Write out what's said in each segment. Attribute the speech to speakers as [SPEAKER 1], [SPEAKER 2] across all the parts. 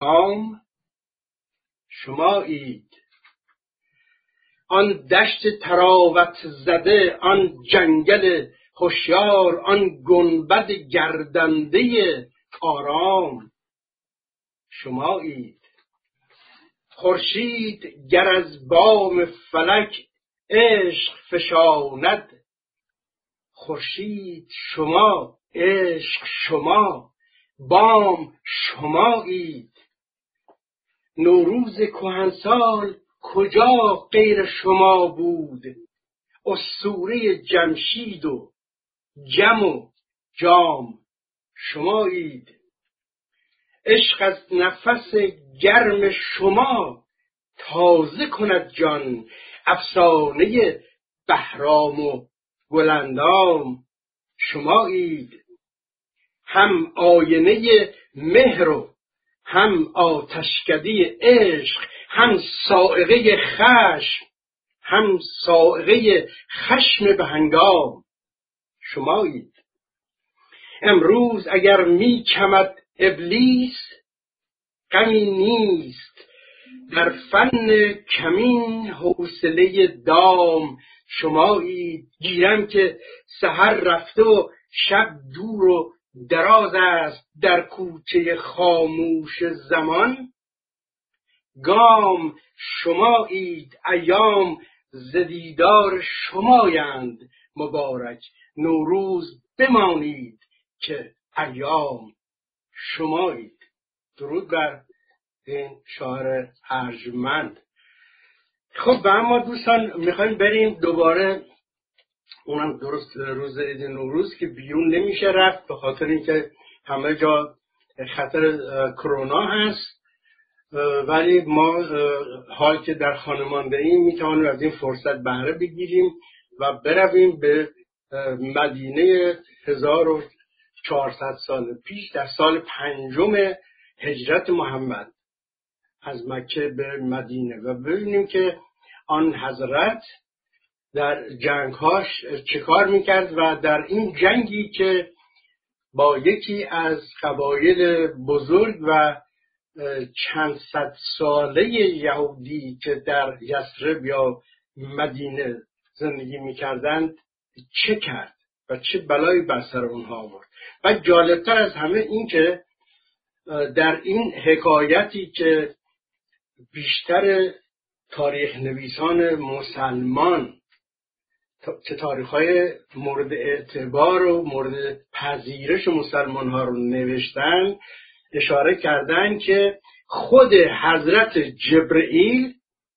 [SPEAKER 1] کام شمایید. آن دشت تراوت زده، آن جنگل هوشیار، آن گنبد گردنده آرام شمایید. خورشید گر از بام فلک عشق فشاند، خورشید شما، عشق شما، بام شمایید. نوروز کهنسال کجا غیر شما بود؟ اسطوره جمشید و جم و جام شمایید. عشق از نفس گرم شما تازه کند جان، افسانه بهرام و گلندام شمایید. هم آینه مهر و هم آتشکده عشق، هم صاعقه خشم، هم صاعقه خشم به هنگام شمایید. امروز اگر می کمد ابلیس غمی نیست، در فن کمین حوصله دام شمایید. گیرم که سحر رفته و شب دور و دراز است، در کوچه خاموش زمان گام شمایید. ایام ز دیدار شمایند مبارک، نوروز بمانید که ایام شمایید. درود بر این شاعر ارجمند. خب و اما دوستان میخوایم بریم دوباره، اونم درست روز عید نوروز که بیرون نمیشه رفت به خاطر اینکه همه جا خطر کرونا هست، ولی ما حال که در خانه مانده ایم میتوانیم از این فرصت بهره بگیریم و برویم به مدینه 1400 سال پیش، در سال 5 هجرت محمد از مکه به مدینه، و ببینیم که آن حضرت در جنگهاش چه کار میکرد و در این جنگی که با یکی از قبایل بزرگ و چند صد ساله یهودی که در یثرب یا مدینه زندگی میکردند چه کرد و چه بلایی بر سر اونها آورد. و جالبتر از همه این که در این حکایتی که بیشتر تاریخ نویسان مسلمان که تاریخ‌های مورد اعتبار و مورد پذیرش مسلمان ها رو نوشتن، اشاره کردن که خود حضرت جبرئیل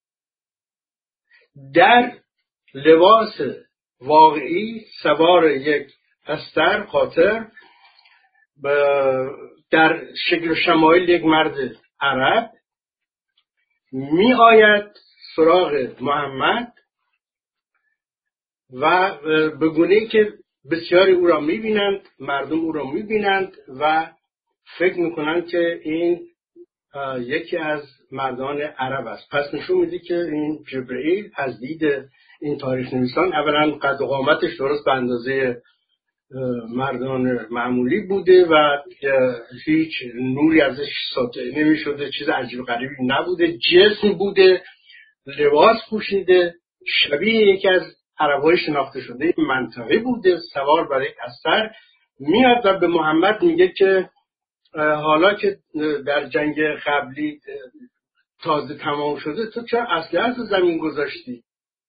[SPEAKER 1] در لباس واقعی سوار یک استر قاطر در شکل و شمایل یک مرد عرب می آید سراغ محمد و به گونه‌ای که بسیاری او را می بینند، مردم او را می بینند و فکر می کنند که این یکی از مردان عرب است. پس نشون میده که این جبرئیل از دید این تاریخ نویسان اولا قد و قامتش درست به اندازه مردان معمولی بوده و هیچ نوری ازش ساطع نمی شده، چیز عجیب غریبی نبوده، جسم بوده، لباس پوشیده، شبیه یکی از عربای شناخته شده منطقه بوده، سوار بر یک استر میاد و به محمد میگه که حالا که در جنگ قبلی تازه تمام شده، تو چرا اسلحه رو زمین گذاشتی؟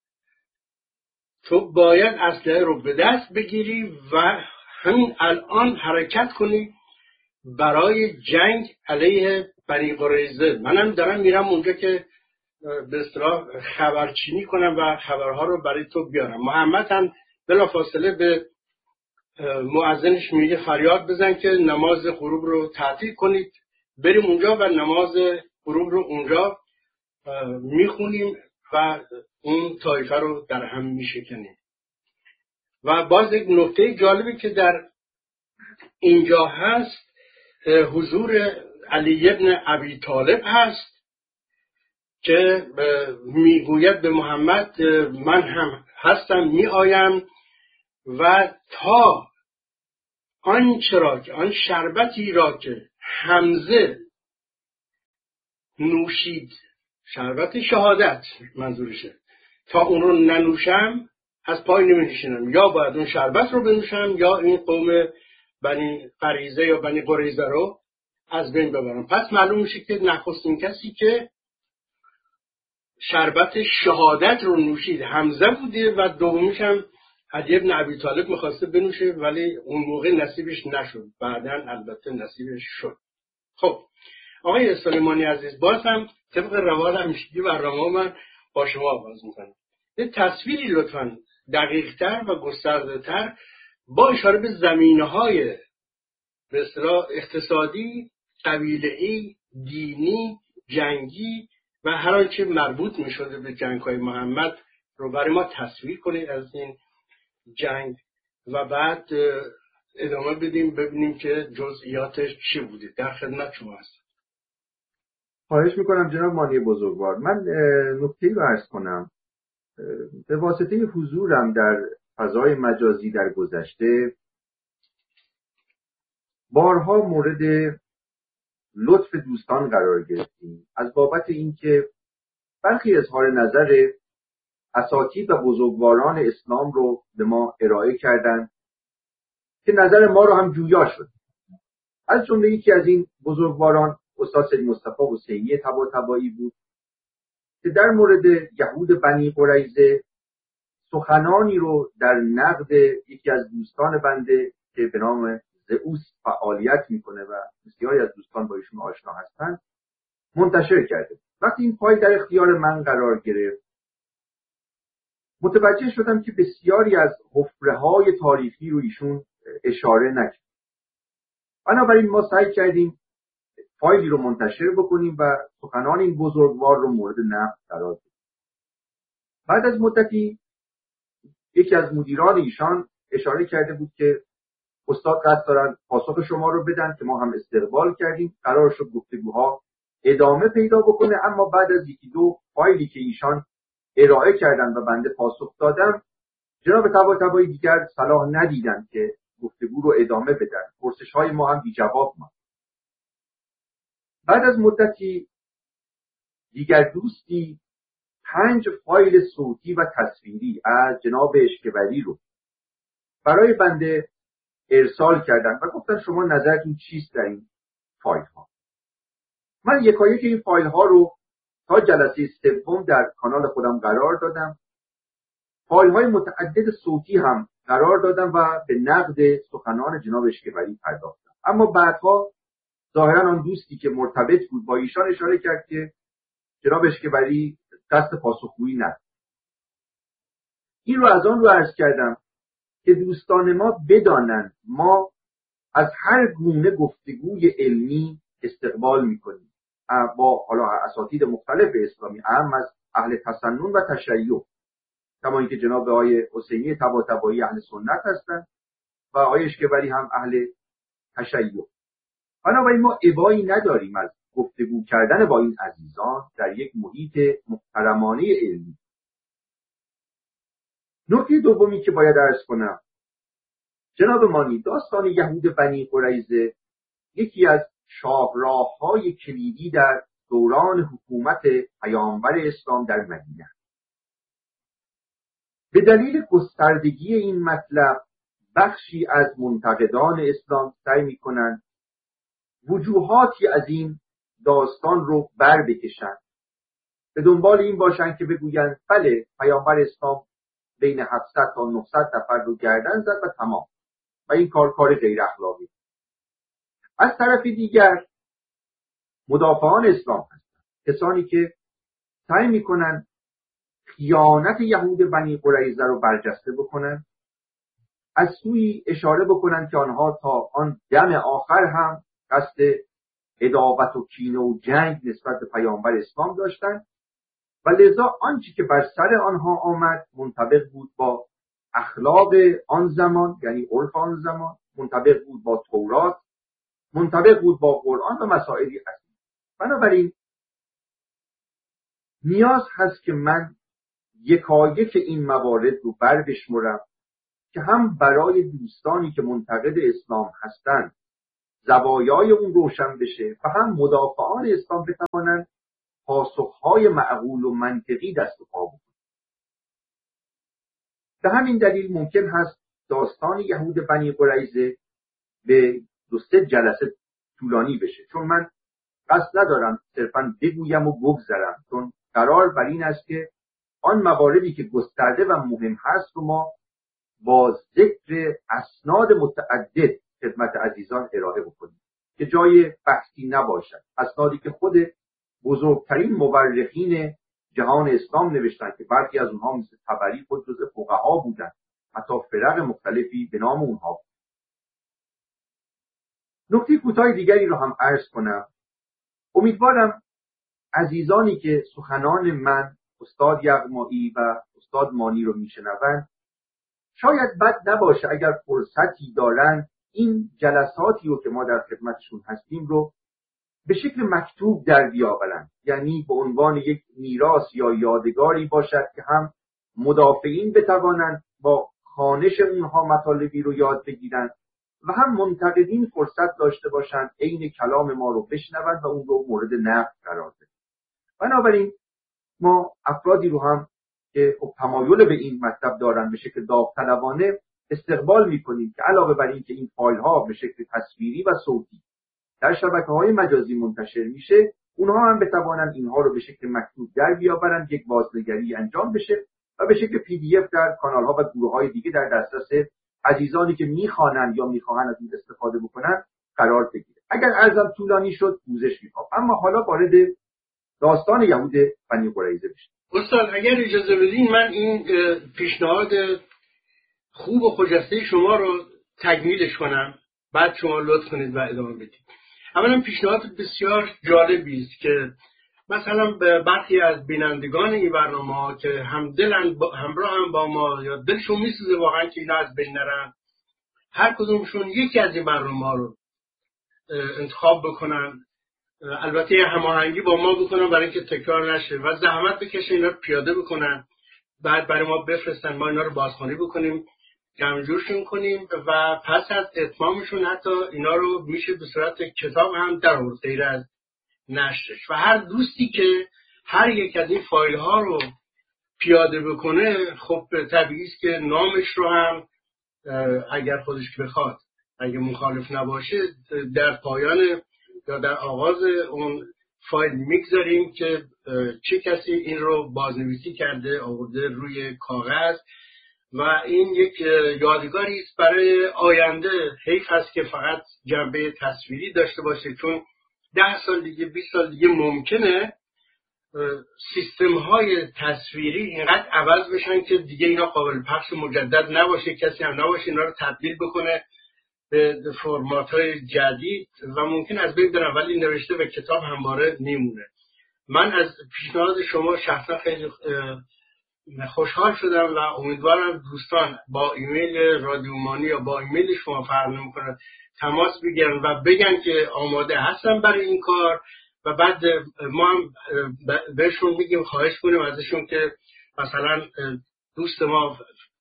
[SPEAKER 1] تو باید اسلحه رو به دست بگیری و همین الان حرکت کنی برای جنگ علیه بنی قریظه. منم دارم میرم اونجا که به اصطلاح خبرچینی کنم و خبرها رو برای تو بیارم. محمد هم بلافاصله به مؤذنش میگه فریاد بزن که نماز غروب رو تعطیل کنید، بریم اونجا و نماز غروب رو اونجا میخونیم و اون طایفه رو در هم میشکنیم. و باز یک نکته جالبی که در اینجا هست، حضور علی ابن ابی طالب هست که میگوید به محمد من هم هستم، میآیم و تا آن شربتی را که حمزه نوشید، شربت شهادت منظورشه، تا اون رو ننوشم از پای نمی‌نشینم، یا باید اون شربت رو بنوشم یا این قوم بنی قریظه یا بنی قریظه رو از بین ببرم. پس معلوم میشه که نخستین کسی که شربت شهادت رو نوشید حمزه بوده و دومیش هم علی بن ابی طالب میخواسته بنوشه ولی اون موقع نصیبش نشد، بعداً البته نصیبش شد. خب آقای سلیمانی عزیز، باز هم طبق روال همیشگی برنامه من با شما آغاز میکنم. یه تصویری لطفاً دقیق‌تر و گسترده‌تر با اشاره به زمینه‌های به اصطلاح اقتصادی، قبیله‌ای، دینی، جنگی و هر آنچه مربوط می‌شده به جنگ‌های محمد رو برای ما تصویر کنید از این جنگ و بعد ادامه بدیم ببینیم که جزئیاتش چی بوده. در خدمت شما هستم.
[SPEAKER 2] خواهش میکنم جناب مانی بزرگوار. من نکته‌ای رو عرض کنم. به واسطه حضورم در فضای مجازی در گذشته بارها مورد لطف دوستان قرار گرفتیم از بابت اینکه برخی اظهار نظر اساتید و بزرگواران اسلام رو به ما ارائه کردند که نظر ما رو هم جویا شد. از جمله یکی از این بزرگواران استاد سید مصطفی حسینی طباطبایی بود که در مورد یهود بنی قریظه سخنانی رو در نقد یکی از دوستان بنده که به نام زئوس فعالیت میکنه و بسیاری از دوستان با ایشون آشنا هستند منتشر کرده. وقتی این فایل در اختیار من قرار گرفت متوجه شدم که بسیاری از حفره‌های تاریخی رو ایشون اشاره نکرد. بنابراین ما سعی کردیم فایلی رو منتشر بکنیم و سخنان این بزرگوار رو مورد نقد قرار بدیم. بعد از مدتی یکی از مدیران ایشان اشاره کرده بود که استاد قصد دارن پاسخ شما رو بدن که ما هم استقبال کردیم. قرار شد گفتگوها ادامه پیدا بکنه، اما بعد از یکی دو فایلی که ایشان ارائه کردن و بنده پاسخ دادم جناب طباطبایی دیگر صلاح ندیدن که گفتگو رو ادامه بدن. پرسش های ما هم بی جواب ماند. بعد از مدتی دیگر دوستی 5 فایل صوتی و تصویری از جناب اشکبری رو برای بنده ارسال کردن و گفتن شما نظرتون چیست در این فایل ها. من یکایک این فایل ها رو تا جلسه سوم در کانال خودم قرار دادم. فایل های متعدد صوتی هم قرار دادم و به نقد سخنان جناب اشکبری پرداختم. اما بعدها ظاهرا آن دوستی که مرتبط بود با ایشان اشاره کرد که جناب اشکبری قصد پاسخگویی نداشت. این رو از آن رو عرض کردم که دوستان ما بدانند ما از هر گونه گفتگوی علمی استقبال میکنیم با حالا اساتید مختلف اسلامی، اهم از اهل تسنن و تشیع، کما اینکه جناب آقای حسینی طباطبایی اهل سنت هستند و آقای اشکبری هم اهل تشیع. بنابراین ما ابایی نداریم از گفتگو کردن با این عزیزان در یک محیط محترمانه علمی. نکته دومی که باید عرض کنم، جناب مانی، داستان یهود بنی قریظه یکی از شاهراه‌های کلیدی در دوران حکومت پیامبر اسلام در مدینه. به دلیل گستردگی این مطلب بخشی از منتقدان اسلام سعی می‌کنند وجوهاتی از این داستان رو بر بکشند، به دنبال این باشند که بگویند بله پیامبر اسلام بین 700 تا 900 نفر رو گردن زد و تمام، و این کار غیر اخلاقی. از طرف دیگر مدافعان اسلام هستند، کسانی که سعی میکنن خیانت یهود بنی قریظه رو برجسته بکنن، از سوی اشاره بکنن که آنها تا آن دم آخر هم قصد عداوت و کینه و جنگ نسبت به پیامبر اسلام داشتند و لذا آنچه که بر سر آنها آمد منطبق بود با اخلاق آن زمان، یعنی عرف آن زمان، منطبق بود با تورات، منطبق بود با قرآن و مسائلی اصلی. بنابراین نیاز هست که من یکایک این موارد رو بر بشمرم که هم برای دوستانی که منتقد اسلام هستند زوایای اون روشن بشه و هم مدافعان اسلام بتوانند پاسخهای معقول و منطقی دست و پا بکنیم. به همین دلیل ممکن هست داستان یهود بنی قریظه به 2-3 جلسه طولانی بشه، چون من قصد ندارم صرفاً بگویم و بگذرم، چون قرار بر این است که آن مواردی که گسترده و مهم هست رو ما با ذکر اسناد متعدد خدمت عزیزان ارائه بکنیم که جای بحثی نباشد. اسنادی که خود بزرگترین مورخین جهان اسلام نوشتن که برخی از اونها مثل طبری خود جزء فقها بودن، حتی فرق مختلفی به نام اونها. نکته کوتاه دیگری رو هم عرض کنم. امیدوارم عزیزانی که سخنان من، استاد یغمایی و استاد مانی رو میشنوند، شاید بد نباشه اگر فرصتی دارن این جلساتی رو که ما در خدمتشون هستیم رو به شکل مکتوب در بیاورن، یعنی به عنوان یک میراث یا یادگاری باشد که هم مدافعین بتوانند با خوانش اونها مطالبی رو یاد بگیرن و هم منتقدین فرصت داشته باشند عین کلام ما رو بشنوند و اون رو مورد نقد قرار بدن. بنابراین ما افرادی رو هم که تمایل به این مطلب دارن به شکل داوطلبانه استقبال می‌کنیم که علاوه بر این که این فایل‌ها به شکل تصویری و صوتی در شبکه‌های مجازی منتشر میشه، اونها هم بتوانند اینها رو به شکل مکتوب در بیاورند، یک بازنگری انجام بشه و به شکل PDF در کانال‌ها و گروه‌های دیگه در دسترس عزیزانی که می‌خوانند یا می‌خواهند از این استفاده بکنن قرار بگیره. اگر عرضم طولانی شد پوزش می‌خوام، اما حالا وارد داستان یهود بنی قریظه بشیم.
[SPEAKER 1] استاد اگر اجازه بدین من این پیشنهاد خوب و خجسته شما رو تکمیلش کنم، بعد شما لطف کنید و ادامه بدید. اولا پیشنهاد بسیار جالبی است که مثلا به برخی از بینندگان این برنامه که همدلن همراه هم با ما یا دلشون میسوزه واقعا که اینا از بین نرن، هر کدومشون یکی از این برنامه رو انتخاب بکنن، البته هماهنگی با ما بکنن برای اینکه تکرار نشه و زحمت بکشن اینا رو پیاده بکنن، بعد برای ما بفرستن، ما اینا رو بازخوانی بکنیم، جمع‌جورشون کنیم و پس از اتمامشون حتی اینا رو میشه به صورت کتاب هم در آورد غیر از نشرش. و هر دوستی که هر یک از این فایل ها رو پیاده بکنه، خب طبیعی است که نامش رو هم اگر خودش بخواد، اگه مخالف نباشه، در پایان یا در آغاز اون فایل میگذاریم که چه کسی این رو بازنویسی کرده، آورده روی کاغذ و این یک یادگاری است برای آینده. حیف هست که فقط جنبه تصویری داشته باشه، چون 10 سال دیگه 20 سال دیگه ممکنه سیستم های تصویری اینقدر عوض بشن که دیگه اینا قابل پخش مجدد نباشه، کسی هم نباشه اینا رو تبدیل بکنه به فرمات های جدید و ممکن از بین برن، ولی نوشته به کتاب همواره میمونه. من از پیشنهاد شما شخصا خیلی خوشحال شدم و امیدوارم دوستان با ایمیل رادیو مانی یا با ایمیل شما فرق نمی‌کنه تماس بگیرن و بگن که آماده هستن برای این کار و بعد ما هم بهشون میگیم، خواهش کنیم ازشون که مثلا دوست ما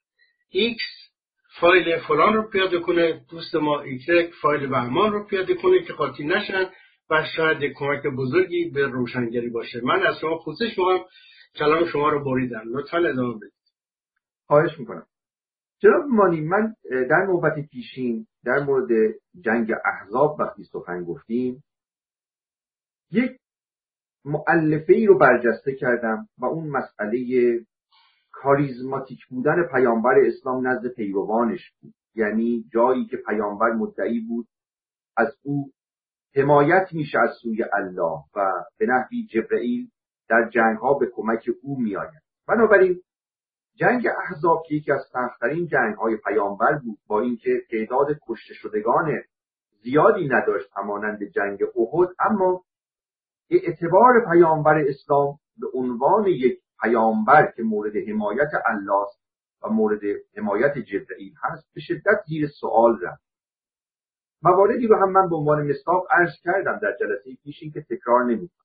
[SPEAKER 1] X فایل فلان رو پیاده کنه، دوست ما Y فایل بهمان رو پیاده کنه که قاطی نشن و شاید یک کمک بزرگی به روشنگری باشه. من از شما پوزش می‌خوام، کلام شما رو بریدم، لطفاً ادامه بدید.
[SPEAKER 2] خواهش میکنم. جناب مانی، من در نوبت پیشین در مورد جنگ احزاب وقتی سخن گفتیم یک مؤلفه ای رو برجسته کردم و اون مسئله کاریزماتیک بودن پیامبر اسلام نزد پیروانش بود. یعنی جایی که پیامبر مدعی بود از او حمایت میشه از سوی الله و به نحوی جبرئیل در جنگ ها به کمک او میآید. بنابراین جنگ احزاب که یکی از سخت‌ترین جنگ های پیامبر بود، با اینکه تعداد کشته شدگان زیادی نداشت همانند جنگ احد، اما اعتبار پیامبر اسلام به عنوان یک پیامبر که مورد حمایت الله است و مورد حمایت جبرئیل هست به شدت زیر سوال رفت. مواردی رو هم من به عنوان مصداق عرض کردم در جلسه پیشین که تکرار نمی‌کنم.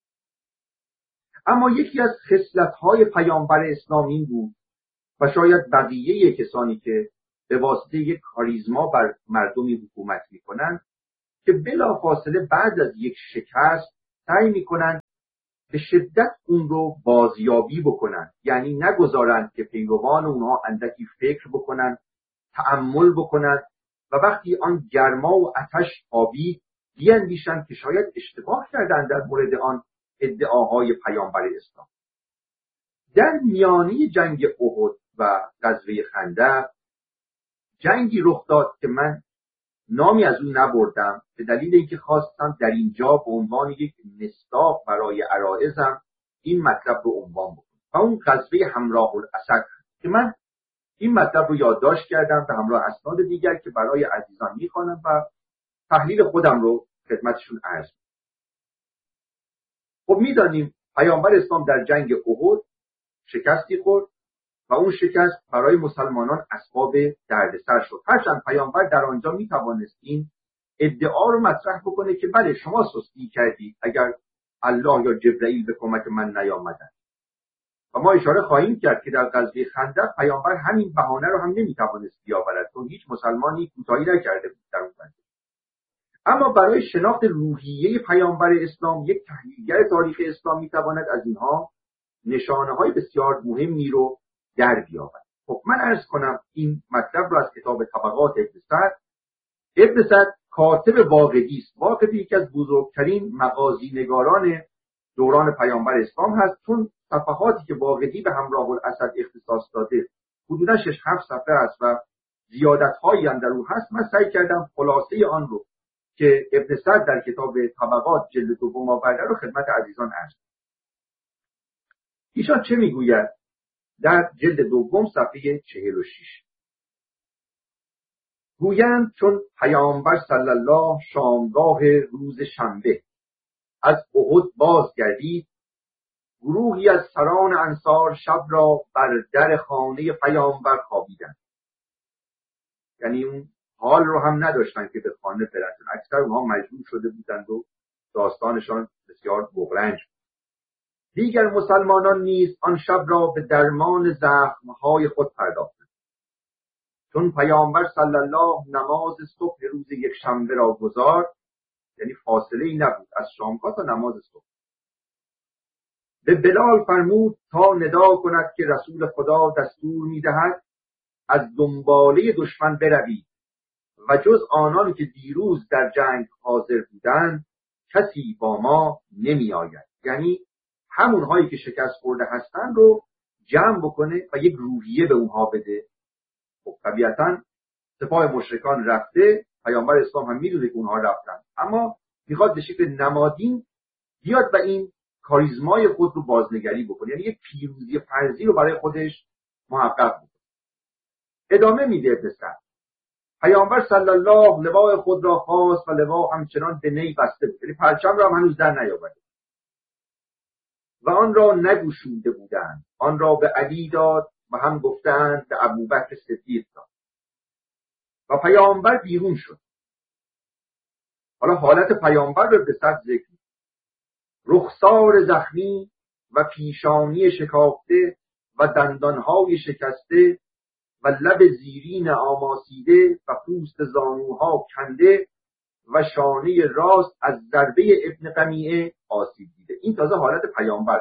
[SPEAKER 2] اما یکی از خصلت‌های پیامبر اسلام این بود و شاید بقیه کسانی که به واسطه یک کاریزما بر مردمی حکومت می‌کنند که بلافاصله بعد از یک شکست سعی می‌کنند به شدت اون رو بازیابی بکنن، یعنی نگذارن که پیروان اونها اندکی فکر بکنن، تأمل بکنن و وقتی آن گرما و آتش آبید بیندیشن که شاید اشتباه کردن در مورد آن ادعاهای پیامبر اسلام. در میانی جنگ احد و غزوه خندق جنگی رخ داد که من نامی از اون نبردم به دلیل اینکه خواستم در اینجا به عنوان یک مصداق برای عرایضم این مطلب رو عنوان بکنم و اون غزوه همراه الاسد که من این مطلب رو یادداشت کردم به همراه اسناد دیگر که برای عزیزان میخوانم و تحلیل خودم رو خدمتشون عرض کنم. خب میدانیم پیامبر اسلام در جنگ احد شکستی خورد و اون شکست برای مسلمانان اسباب دردسر شد، هرچند پیامبر در آنجا میتوانست این ادعا رو مطرح بکنه که بله شما سستی کردید اگر الله یا جبرئیل به کمک من نیامدن. و ما اشاره خواهیم کرد که در غزوه خندق پیامبر همین بهانه رو هم نمیتوانست بیاورد چون هیچ مسلمانی کوتاهی نکرده بود در اون غزوه. اما برای شناخت روحیه پیامبر اسلام یک تحلیلگر تاریخ اسلام میتواند از اینها نشانه‌های بسیار مهمی رو در بیاورد. خب من عرض کنم این مطلب رو از کتاب طبقات ابن سعد کاتب واقدی است. واقدی یکی از بزرگترین مغازینگاران دوران پیامبر اسلام هست، چون صفحاتی که واقدی به همراه الاسد اختصاص داده حدوداً 6-7 صفحه است و زیادت‌هایی هم در اون هست. من سعی کردم خلاصه آن رو که ابن سعد در کتاب طبقات جلد دوم آورده رو خدمت عزیزان عرض کنم. ایشان چه میگوید در جلد دوم صفحه 46؟ گویند چون پیامبر صلی الله شامگاه روز شنبه از احد بازگردید، گروهی از سران انصار شب را بر در خانه پیامبر خوابیدند. یعنی اون حال رو هم نداشتن که به خانه برن، اکثر اونها مجبور شده بودند و داستانشان بسیار بغرنج. دیگر مسلمانان نیز آن شب را به درمان زخمهای خود پرداختند. چون پیامبر صلی الله نماز صبح روز یک شنبه را گزارد، یعنی فاصله ای نبود از شامگاه تا نماز صبح، به بلال فرمود تا ندا کند که رسول خدا دستور می‌دهد از دنباله دشمن بروید و جز آنان که دیروز در جنگ حاضر بودند کسی با ما نمی آید. یعنی همونهایی که شکست خورده هستن رو جمع بکنه و یک روحیه به اونها بده. خب طبیعتاً سپاه مشرکان رفته، پیامبر اسلام هم میدونه که اونها رفتن، اما میخواد به شکل نمادین بیاد و این کاریزمای خود رو بازنگری بکنه، یعنی یک پیروزی فرضی رو برای خودش محقق بکنه. ادامه میده ابن سعد: پیامبر صلی الله لواء خود را خواست و لوا همچنان به نی بسته بود، یعنی پرچم را هم هنوز در نیاورده و آن را نگشوده بودند. آن را به علی داد و هم گفتند به ابوبکر صدیق داد و پیامبر بیرون شد. حالا حالت پیامبر رو به صد ذکر: رخسار زخمی و پیشانی شکافته و دندانهای شکسته و لب زیرین آماسیده و پوست زانوها کنده و شانه راست از ضربه ابن قمیعه آسیب دیده. این تازه حالت پیامبر.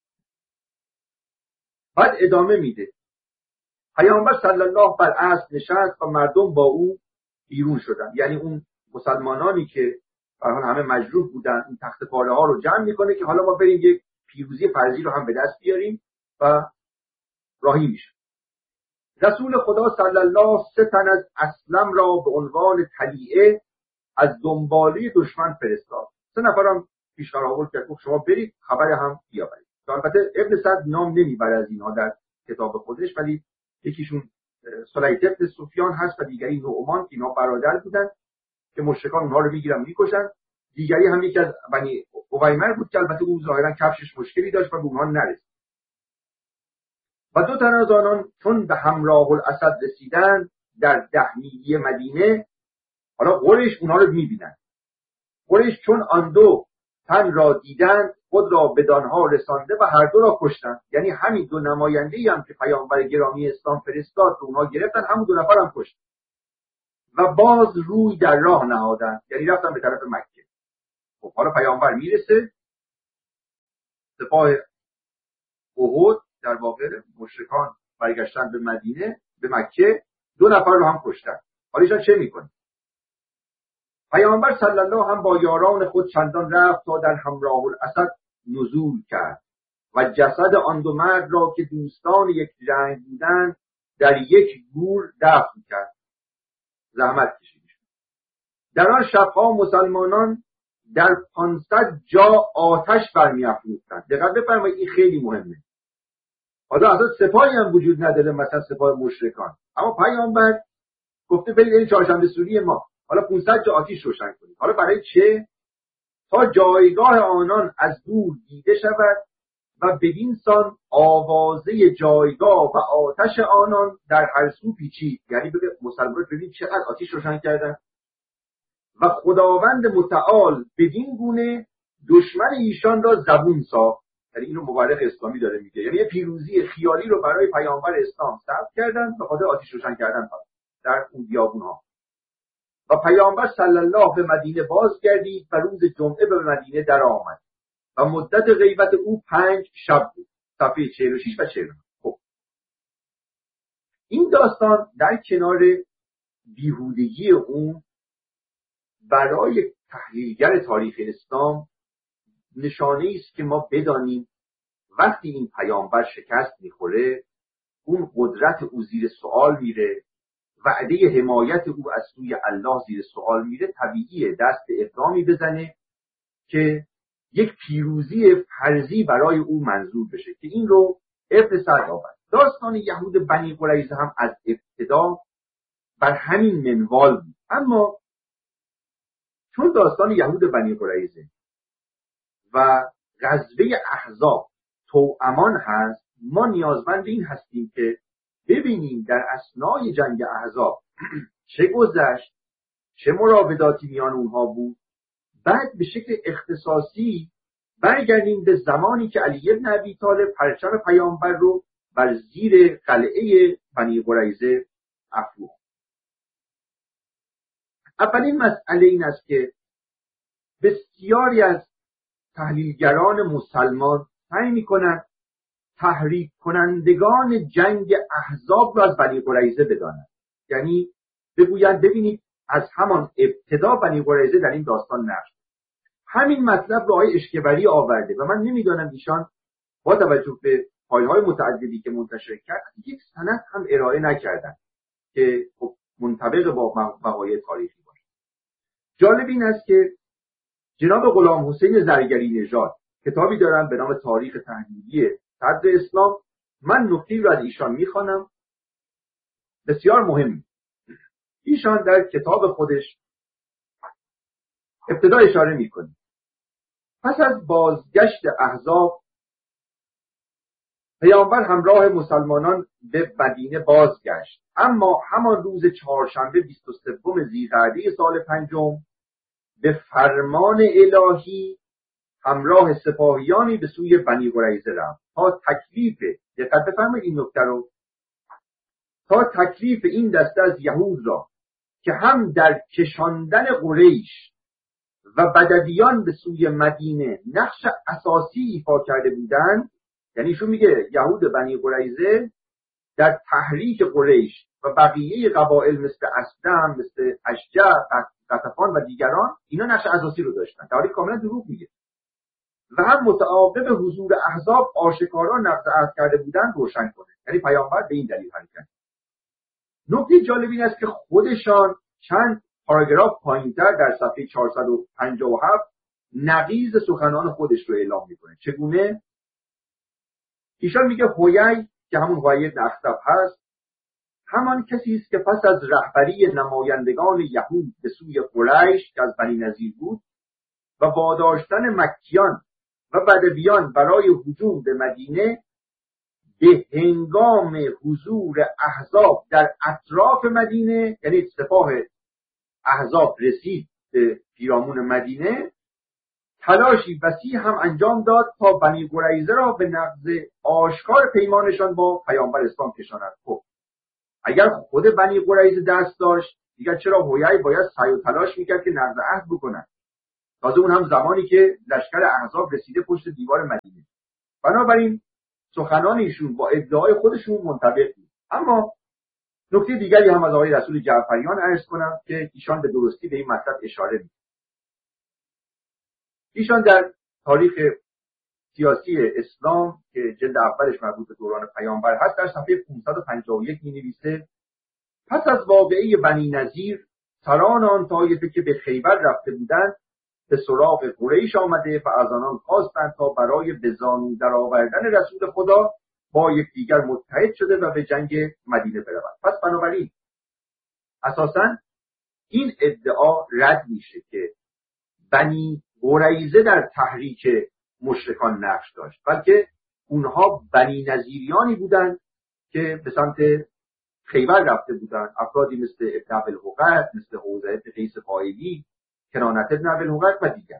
[SPEAKER 2] بعد ادامه میده: پیامبر صلی الله بر اسب نشست و مردم با او بیرون شدن. یعنی اون مسلمانانی که به حال همه مجروح بودن، این تخت پاره ها رو جمع میکنه که حالا ما بریم یک پیروزی فرضی رو هم به دست بیاریم و راهی میشه. رسول خدا صلی الله 3 تن از اسلم را به عنوان طلیعه از دنباله دشمن فرستاد. 3 نفرم پیشنهاد کرد گفت شما برید خبر هم بیاورید. البته ابن سعد نام نمیبره از اینها در کتاب خودش، ولی یکیشون سلیط بن سفیان هست و دیگری نعمان که اینا برادر بودن که مشرکان اونها رو میگیرن میکشن. دیگری هم یکی از بنی اویمر بود که البته او ظاهرا کفشش مشکلی داشت و به اونها نرسید. و 2 تن از آنان چون به همراه الاسد رسیدن در 10 میلی مدینه، حالا قریش اونها رو میبینن. قریش چون آن 2 تن را دیدند خود را به دانها رسانده و هر دو را کشتند. یعنی همین 2 نماینده‌ای هم که پیامبر گرامی اسلام فرستاد رو اونها گرفتن، همون 2 نفر هم کشتن و باز روی در راه نهادند، یعنی رفتن به طرف مکه. خب حالا پیامبر میرسه سپاه احد در واقع مشرکان برگشتن به مدینه، به مکه، 2 نفر رو هم کشتن. حالا ایشان چه میکنه؟ پیامبر صلی الله هم با یاران خود چندان رفت تا در همراه الاسد نزول کرد و جسد آن 2 مرد را که دوستان یک جنگ بودند در یک گور دفن کرد. زحمت کشید. در آن شبها مسلمانان در 500 جا آتش برمی‌افروختند. دقت بفرمایید، این خیلی مهمه. حالا اصلا سپاهی هم وجود نداره، مثلا سپاه مشرکان، اما پیامبر گفته برید این چهارشنبه سوری ما، حالا 500 جا آتش روشن کنید. حالا برای چه؟ تا جایگاه آنان از دور دیده شود و بدین سان آوازه جایگاه و آتش آنان در هر سو پیچید. یعنی بگه مسلمان ببین چقدر آتش روشن کردن و خداوند متعال بدین گونه دشمن ایشان را زبون ساخت. یعنی اینو مورخ اسلامی داره میگه، یعنی یه پیروزی خیالی رو برای پیامبر اسلام ثبت کردن به خاطر آتش روشن کردن در اون بیابون‌ها. و پیامبر صلی الله به مدینه بازگردید و روز جمعه به مدینه در آمد و مدت غیبت او 5 شب بود. صفحه 46 و 49. خب این داستان در کنار بیهودگی اون برای تحلیلگر تاریخ اسلام نشانه است که ما بدانیم وقتی این پیامبر شکست میخوره، اون قدرت او زیر سوال میره، وعده حمایت او از سوی الله زیر سوال میره، طبیعیه دست به اقدامی بزنه که یک پیروزی فرضی برای او منظور بشه که این رو ابن سعد آورد. داستان یهود بنی قریظه هم از ابتدا بر همین منوال بود، اما چون داستان یهود بنی قریظه و غزوه احزاب توامان هست، ما نیازمند این هستیم که ببینیم در اثنای جنگ احزاب چه گذشت، چه مراوداتی میان اونها بود، بعد به شکل اختصاصی برگردیم به زمانی که علی بن ابی طالب پرچم پیامبر رو بر زیر قلعه بنی قریظه افروخت. اولین مسئله این است که بسیاری از تحلیلگران مسلمان سعی میکنند تحریک کنندگان جنگ احزاب رو از بنی قریظه بدانند. یعنی بگویند ببینید از همان ابتدا بنی قریظه در این داستان نقش. همین مطلب رو آقای اشکبری آورده و من نمیدانم ایشان با توجه به فایل‌های متعددی که منتشر کرد یک سند هم ارائه نکردن که منطبق با وقایع تاریخی باشه. جالب این است که جناب غلام حسین زرگری نژاد کتابی دارن به نام تاریخ تحلیلی صدر اسلام. من نکته‌ای رو از ایشان میخوانم بسیار مهم. ایشان در کتاب خودش ابتدا اشاره میکنه پس از بازگشت احزاب پیامبر همراه مسلمانان به مدینه بازگشت، اما همان روز چهارشنبه 23 ذی‌قعده سال 5 به فرمان الهی همراه سپاهیانی به سوی بنی قریظه رفت تا تکلیف، دقت بفرمایید این نکته رو، تا تکلیف این دسته از یهود را که هم در کشاندن قریش و بدویان به سوی مدینه نقش اساسی ایفا کرده بودند. یعنی ایشون میگه یهود بنی قریظه در تحریک قریش و بقیه قبایل مثل اسلم، مثل اشجع، غطفان و دیگران اینا نقش اساسی رو داشتن، در حالی کاملا دروغ میگه. و هم متعاقب حضور احزاب آشکارا نقض عهد کرده بودند روشن کنه. یعنی پیامبر به این دلیل حرکت. نکته جالب این است که خودشان چند پاراگراف پایینتر در صفحه 457 نقیض سخنان خودش رو اعلام میکنه. چگونه؟ ایشان میگه هویی که همون هویی بن اخطب هست، همان کسی است که پس از رهبری نمایندگان یهود به سوی قریش که از بنی نضیر بود و واداشتن مکیان و بدویان برای هجوم به مدینه، به هنگام حضور احزاب در اطراف مدینه، یعنی سپاه احزاب رسید به پیرامون مدینه، تلاشی وسیع هم انجام داد تا بنی قریظه را به نقض آشکار پیمانشان با پیامبر اسلام کشاند. خب اگر خود بنی قریظه دست داشت دیگر چرا هویی باید سعی و تلاش میکرد که نقض عهد بکنن؟ تازه اون هم زمانی که لشکر احزاب رسیده پشت دیوار مدینه. بنابراین سخنان ایشون با ادعای خودشون منطبق بود. اما نکته دیگری هم از آقای رسول جعفریان عرض کنم که ایشان به درستی به این مطلب اشاره می‌کنند. ایشان در تاریخ سیاسی اسلام که جلد اولش مربوط به دوران پیامبر هست در صفحه 551 می‌نویسه: پس از واقعه بنی نضیر سران آن طایفه که به خیبر رفته بودند به سراغ قریش آمده و از آنان خواستند تا برای به زانو درآوردن رسول خدا با یکدیگر متحد شده و به جنگ مدینه بروند. پس بنابراین اساساً این ادعا رد میشه که بنی قریظه در تحریک مشرکان نقش داشت، بلکه اونها بنی نضیریانی بودند که به سمت خیبر رفته بودند. افرادی مثل ابن ابوالحقیق، مثل حوزه بن قیس قائلی، کنانة بن ابوالحقیق و دیگر.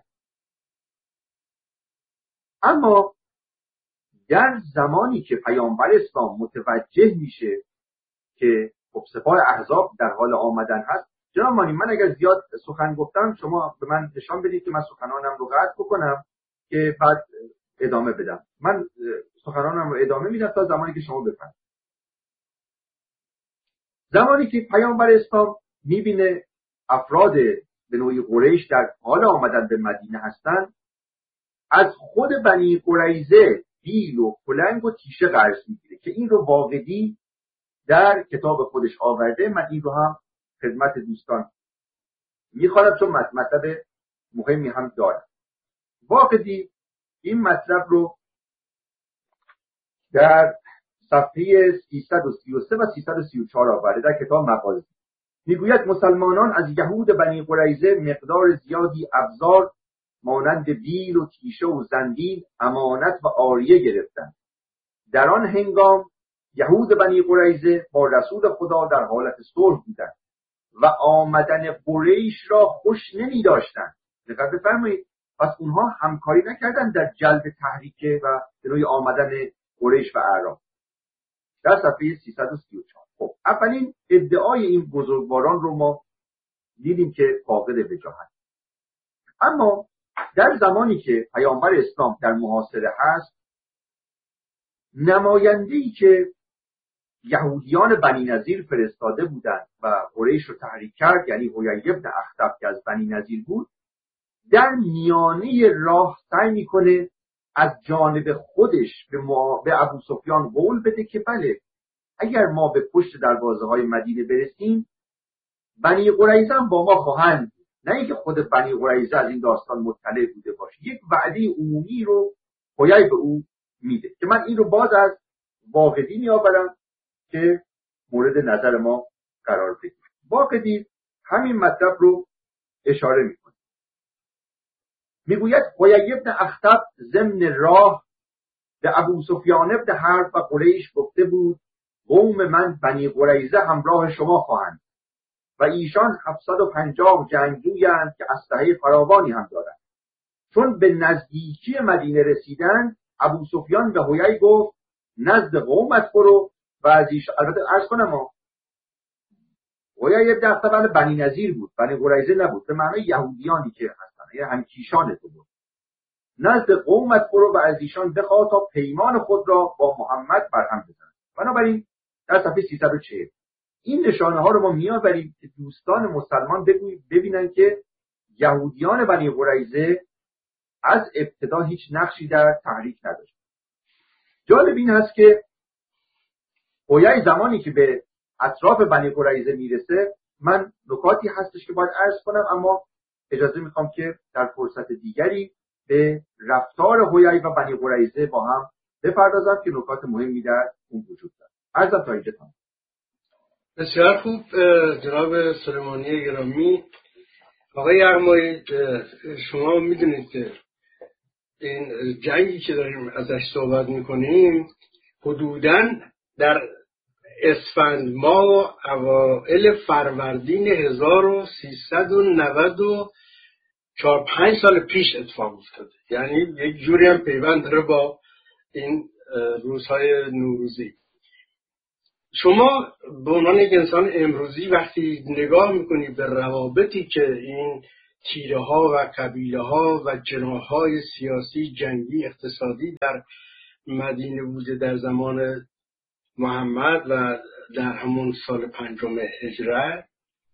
[SPEAKER 2] اما در زمانی که پیامبر اسلام متوجه میشه که خب سپاه احزاب در حال آمدن هست، جناب مانی من اگر زیاد سخن گفتم شما به من نشان بدید که من سخنانم رو قطع بکنم که بعد ادامه بدم. من سخنانم رو ادامه میدم تا زمانی که شما بفرمایید. زمانی که پیامبر اسلام میبینه افراد به نوعی قریش در حال آمدن به مدینه هستند، از خود بنی قریظه بیل و کلنگ و تیشه قرض میگیره که این رو واقدی در کتاب خودش آورده. من این رو هم خدمت دوستان میخوانم چون مطلب مهمی هم دارم. واقدی این مطلب رو در صفحه 333 و 334 آورده در کتاب مغازی. میگوید مسلمانان از یهود بنی قریظه مقدار زیادی ابزار مانند بیل و تیشه و زنبیل امانت و عاریه گرفتند. در آن هنگام یهود بنی قریظه با رسول خدا در حالت صلح بودند و آمدن قریش را خوش نمی داشتند. دقت بفرمایید، پس اونها همکاری نکردند در جلب تحریک و به نوعی آمدن قریش و اعراب. در صفحه 334. خب اولین ادعای این بزرگواران رو ما دیدیم که فاقد وجاهت. اما در زمانی که پیامبر اسلام در محاصره هست، نماینده‌ای که یهودیان بنی نضیر فرستاده بودند و قریش رو تحریک کرد، یعنی حیی بن اخطب که از بنی نضیر بود، در میانه راه سعی میکنه از جانب خودش به ابو سفیان قول بده که بله اگر ما به پشت دروازه های مدینه برسیم بنی قریظه هم با ما خواهند، نه اینکه خود بنی قریظه از این داستان مطلع بوده باشه. یک وعده عمومی رو حیی به او میده که من این رو باز از واقدی میآورم که مورد نظر ما قرار بگیره. واقدی همین مطلب رو اشاره میکنه. میگوید حیی بن اخطب ضمن راه به ابو سفیان بن حرب و قریش گفته بود قوم من بنی قریظه همراه شما خواهند و ایشان 750 جنگجویند که اسلحه فراوانی هم دارند. چون به نزدیکی مدینه رسیدند ابو سفیان به حیی گفت نزد قومت برو و از ایشان، البته عرض کنم حیی بن اخطب بنی نضیر بود، بنی قریظه نبود، به معنای یهودیانی که هستن، یعنی همکیشان تو بود. نزد قومت برو و از ایشان بخواه تا پیمان خود را با محمد برهم بزنند. بنابراین در صفحه 340 این نشانه ها رو ما میآوریم که دوستان مسلمان ببینن که یهودیان بنی قریظه از ابتدا هیچ نقشی در تحریک نداشت. جالب این هست که حیی زمانی که به اطراف بنی قریظه میرسه، من نکاتی هستش که باید عرض کنم، اما اجازه میخوام که در فرصت دیگری به رفتار حیی و بنی قریظه با هم بپردازم که نکات مهمی در اون وجود داره. عرضم تا اینجا تمام.
[SPEAKER 1] بسیار خوب جناب سلیمانی گرامی. آقای یغمایی، شما میدونید که این جنگی که داریم ازش صحبت میکنیم حدوداً در اسفند ماه اوائل فروردین 1394 سال پیش اتفاق افتاده. یعنی یک جوری هم پیوند داره با این روزهای نوروزی. شما به عنوان یک انسان امروزی وقتی نگاه میکنی به روابطی که این تیره ها و قبیله ها و جناح های سیاسی، جنگی، اقتصادی در مدینه بوده در زمان محمد و در همون سال 5 هجره،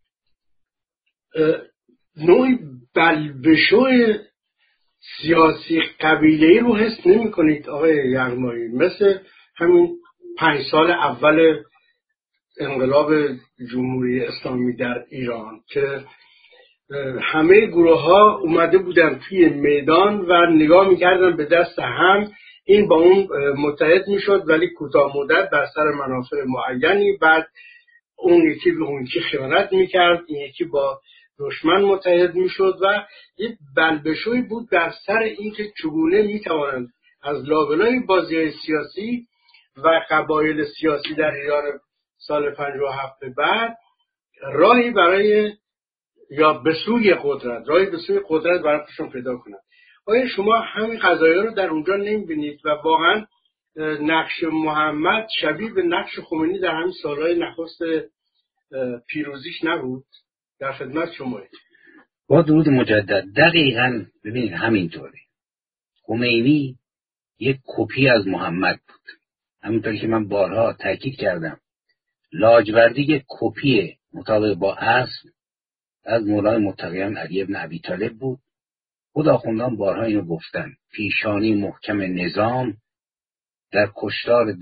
[SPEAKER 1] نوعی بلبشو سیاسی قبیله‌ای رو حس نمی کنید آقای یغمایی؟ مثل همین 5 سال اول انقلاب جمهوری اسلامی در ایران که همه گروه ها اومده بودن توی میدان و نگاه میکردن به دست هم، این با اون متحد میشد ولی کوتاه مدت بر سر منافع معینی، بعد اون یکی به اون یکی خیانت میکرد، این یکی با دشمن متحد میشد و یک بلبشوی بود در سر اینکه چگونه میتوانند از لابلای بازی‌های سیاسی و قبایل سیاسی در ایران سال 57 به بعد راهی برای یا به سوی قدرت برای خودشون پیدا کنند. آیا شما همین قضایا رو در اونجا نمی‌بینید و واقعا نقش محمد شبیه به نقش خمینی در همین سالهای نخست پیروزیش نبود؟ در خدمت شمایید.
[SPEAKER 3] با درود مجدد. دقیقاً ببینید همینطوره. خمینی یک کپی از محمد بود، همینطوری که من بارها تاکید کردم. لاجوردی یک کپی مطابق با اصل از مولای متقیان علی ابن ابی طالب بود. خود آخوندان بارها اینو گفتن. پیشانی محکم نظام در کشتار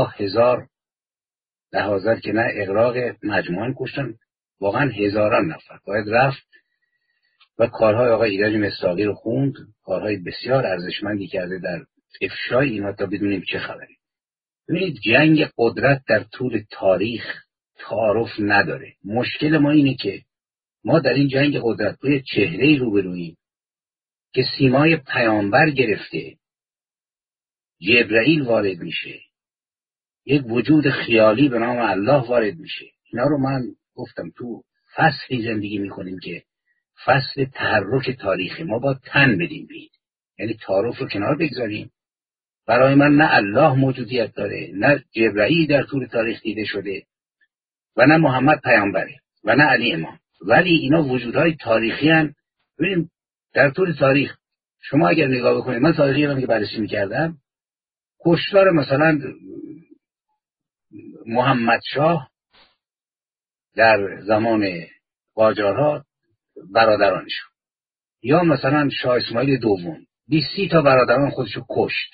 [SPEAKER 3] ده هزار که نه اغراق مجموعاً کشتن، واقعا هزاران نفر. باید رفت و کارهای آقای ایرج مصداقی رو خوند، کارهای بسیار ارزشمندی کرده در افشای اینا تا بدونیم چه خبری. ببینید جنگ قدرت در طول تاریخ تعارف نداره. مشکل ما اینه که ما در این جنگ قدرت با چهره‌ای روبروییم که سیمای پیامبر گرفته، جبرائیل وارد میشه، یک وجود خیالی به نام الله وارد میشه. اینا رو من گفتم تو فصلی زندگی میکنیم که فصل تحرک تاریخی. ما با تن بدیم بید، یعنی تعارف رو کنار بگذاریم. برای من نه الله موجودیت داره، نه جبرائیل در طول تاریخ دیده شده و نه محمد پیامبره و نه علی امام، ولی اینا وجودهای تاریخی هستند. ببینیم در طول تاریخ شما اگر نگاه بکنید، من تاریخی رو که بررسی میکردم، کشتار مثلا محمد شاه در زمان قاجارها برادرانش، یا مثلا شاه اسماعیل دوم 20 تا برادران خودشو کشت،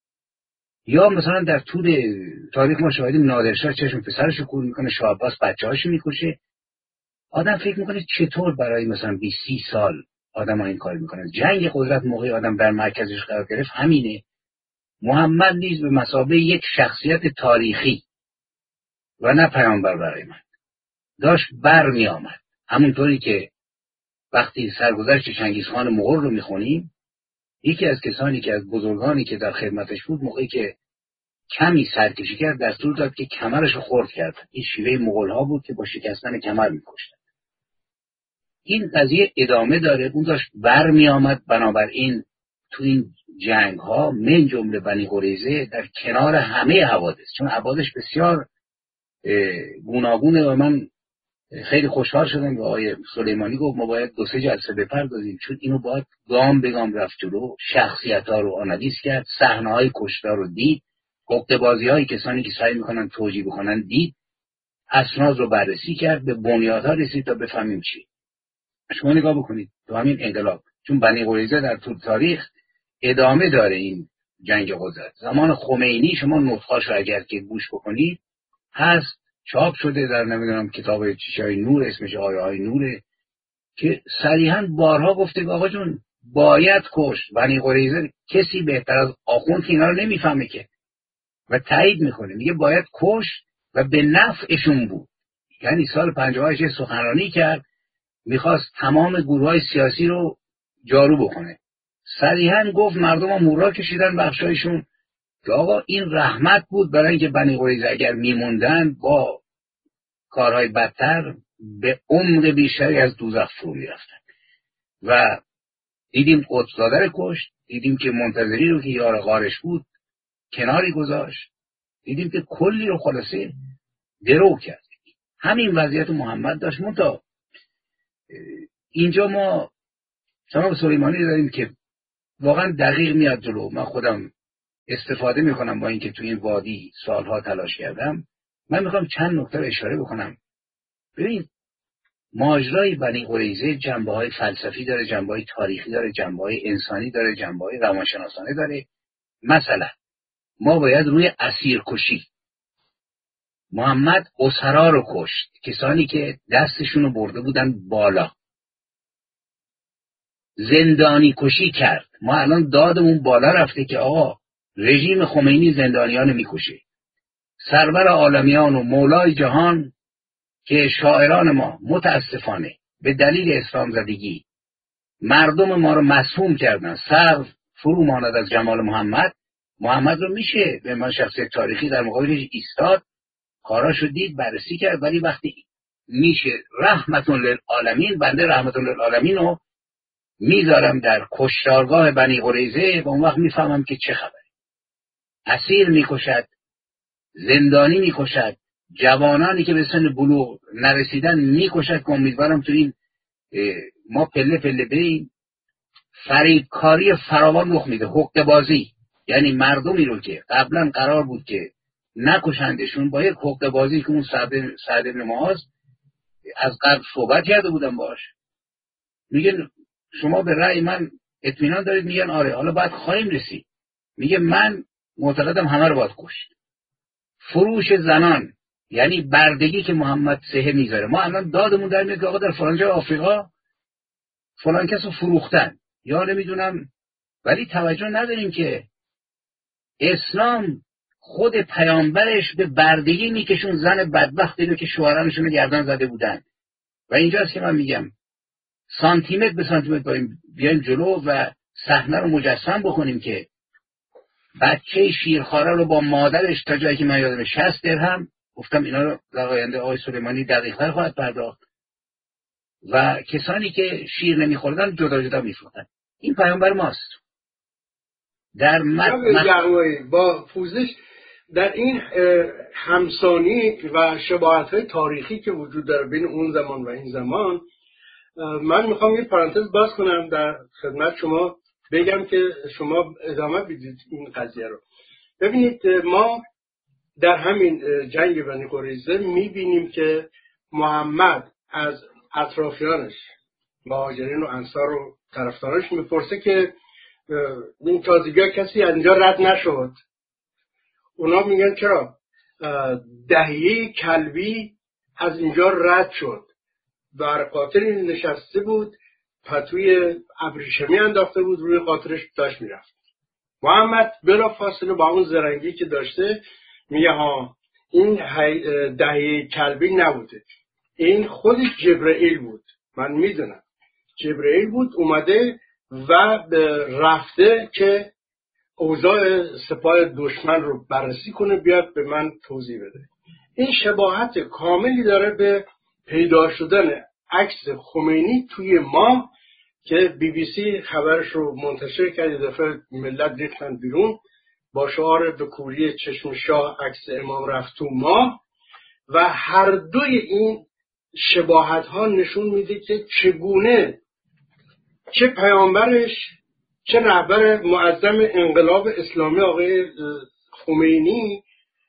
[SPEAKER 3] یا مثلا در طول تاریخ ما شاهدیم نادرشاه چشم پسرشو کور میکنه، شاه عباس بچه‌هاشو میکشه. آدم فکر میکنه چطور برای مثلا 20 سال آدم ها این کار میکنه. جنگ قدرت موقعی آدم در مرکزش قرار گرفت همینه. محمد نیز به مثابه یک شخصیت تاریخی و نه پیامبر برای من داشت بر می آمد. همونطوری که وقتی سرگذشت چنگیزخان مغول رو میخونیم، یکی از کسانی که از بزرگانی که در خدمتش بود، موقعی که کمی سرکشی کرد دستور داد که کمرش رو خرد کرد. این شیوه مغول ها بود که با شکستن کمر میکشتن. این قضیه ادامه داره. اون داشت بر می آمد. بنابراین تو این جنگ ها من جمله بنی قریظه در کنار همه حوادث، چون حوادث بسیار گوناگونه و من خیلی خوشحال شدم که آقای سلیمانی گفت ما باید 2-3 جلسه بپردازیم، چون اینو باید گام به گام رفت جلو. شخصیت ها رو آنالیز کرد، صحنه های کشتار رو دید، عقده‌بازی های کسانی که سعی میکنن توجیه بکنن دید، اسناد رو بررسی کرد، به بنیادها رسید تا بفهمیم چی. شما نگاه بکنید تو همین انقلاب، چون بنی قریظه در طول تاریخ ادامه داره این جنگ قدرت. زمان خمینی شما نطقاش رو اگر که گوش بکنید هست، چاپ شده در نمیدونم کتاب چشای نور، اسمش آیه‌های نوره، که صریحاً بارها گفته آقا جون باید کشت. بنی قریظه کسی بهتر از آخوند اینا رو نمیفهمه که و تایید میکنه، میگه باید کشت و به نفعشون بود. یعنی سال 58 سخنرانی کرد، میخواست تمام گروه‌های سیاسی رو جارو بکنه. صریحاً گفت مردم ها مورا کشیدن بخشایشون که آقا این رحمت بود برای اینکه بنی قریظه اگر میموندن با کارهای بدتر به عمق بیشتری از دوزخ فرو میرفتن. و دیدیم قدس‌زاده رو کشت، دیدیم که منتظری رو که یار غارش بود کناری گذاشت، دیدیم که کلی رو خلاصه درو کرد. همین وضعیت محمد داشت. منتها اینجا ما جناب سلیمانی داریم که واقعا دقیق میاد جلو. من خودم استفاده میکنم با اینکه تو این وادی سالها تلاش کردم، من میخوام چند نکته رو اشاره بکنم. ببین ماجرای بنی قریظه جنبه‌های فلسفی داره، جنبه‌های تاریخی داره، جنبه‌های انسانی داره، جنبه‌های روانشناسانه داره. مثلا ما باید روی اسیرکشی، محمد اسرا رو کشت، کسانی که دستشون رو برده بودن بالا، زندانی کشی کرد. ما الان دادمون بالا رفته که آقا رژیم خمینی زندانیان میکشه. سرور عالمیان و مولای جهان که شاعران ما متاسفانه به دلیل اسلام زدگی مردم ما رو مسموم کردن، سر فرو ماند از جمال محمد رو میشه به من شخصیت تاریخی در مقابلش ایستاد، کاراشو دید، بررسی کرد، ولی وقتی میشه رحمتون للعالمین، بنده رحمتون للعالمین رو میذارم در کشتارگاه بنی قریظه و اون وقت میفهمم که چه خبره. اسیر میکشد، زندانی میکشد، جوانانی که به سن بلوغ نرسیدن میکشد که امیدوارم تو این ما پله پله بریم. فریبکاری فراوان رخ میده، حقه بازی، یعنی مردمی رو که قبلا قرار بود که نکشندشون با یک حقه بازی که اون سعد بن معاذ از قبل صحبت کرده بودم باش، میگن شما به رأی من اطمینان دارید؟ میگن آره. حالا بعد خواهیم رسید. میگه من معتقدم همه رو باید کشت. فروش زنان، یعنی بردگی که محمد سهه میذاره. ما الان دادمون در میاد که آقا در فلان جای آفریقا فلان کسو فروختن یا نمیدونم، ولی توجه نداریم که اسلام خود پیامبرش به بردگی میکشون زن بدبختی رو که شوهرانشون رو گردن زده بودن. و اینجاست که من میگم سانتیمتر به سانتیمتر بیایم جلو و صحنه رو مجسم بکنیم که بچه شیرخواره رو با مادرش تا جایی که من یادم 60 درهم، گفتم اینا رو در آینده آقای سلیمانی دقیق‌تر خواهد پرداخت، و کسانی که شیر نمیخوردن جدا جدا میفروختن. این پیامبر ماست. در
[SPEAKER 1] با پوزش در این همسانی و شباهت‌های تاریخی که وجود داره بین اون زمان و این زمان، من میخوام یه پرانتز باز کنم در خدمت شما، بگم که شما ادامه بدید این قضیه رو. ببینید ما در همین جنگ بنی قریظه میبینیم که محمد از اطرافیانش، مهاجرین و انصار و طرفدارش میپرسه که این تازگی ها کسی اینجا رد نشد. اونا میگن چرا؟ دهیه کلبی از اینجا رد شد، بر قاطری نشسته بود، پتوی ابریشمی انداخته بود، روی قاطرش داشت میرفت. محمد بلا فاصله با اون زرنگی که داشته میگه ها این دهیه کلبی نبوده، این خود جبرئیل بود، من میدونم جبرئیل بود، اومده و رفته که اوضاع سپاه دشمن رو بررسی کنه، بیاد به من توضیح بده. این شباهت کاملی داره به پیدا شدن عکس خمینی توی ماه که بی بی سی خبرش رو منتشر کرد، دفعه ملت ریختن بیرون با شعار به کوری چشم شاه عکس امام رفت تو ماه. و هر دوی این شباهت ها نشون میده که چگونه چه پیامبرش، چه رهبر معظم انقلاب اسلامی آقای خمینی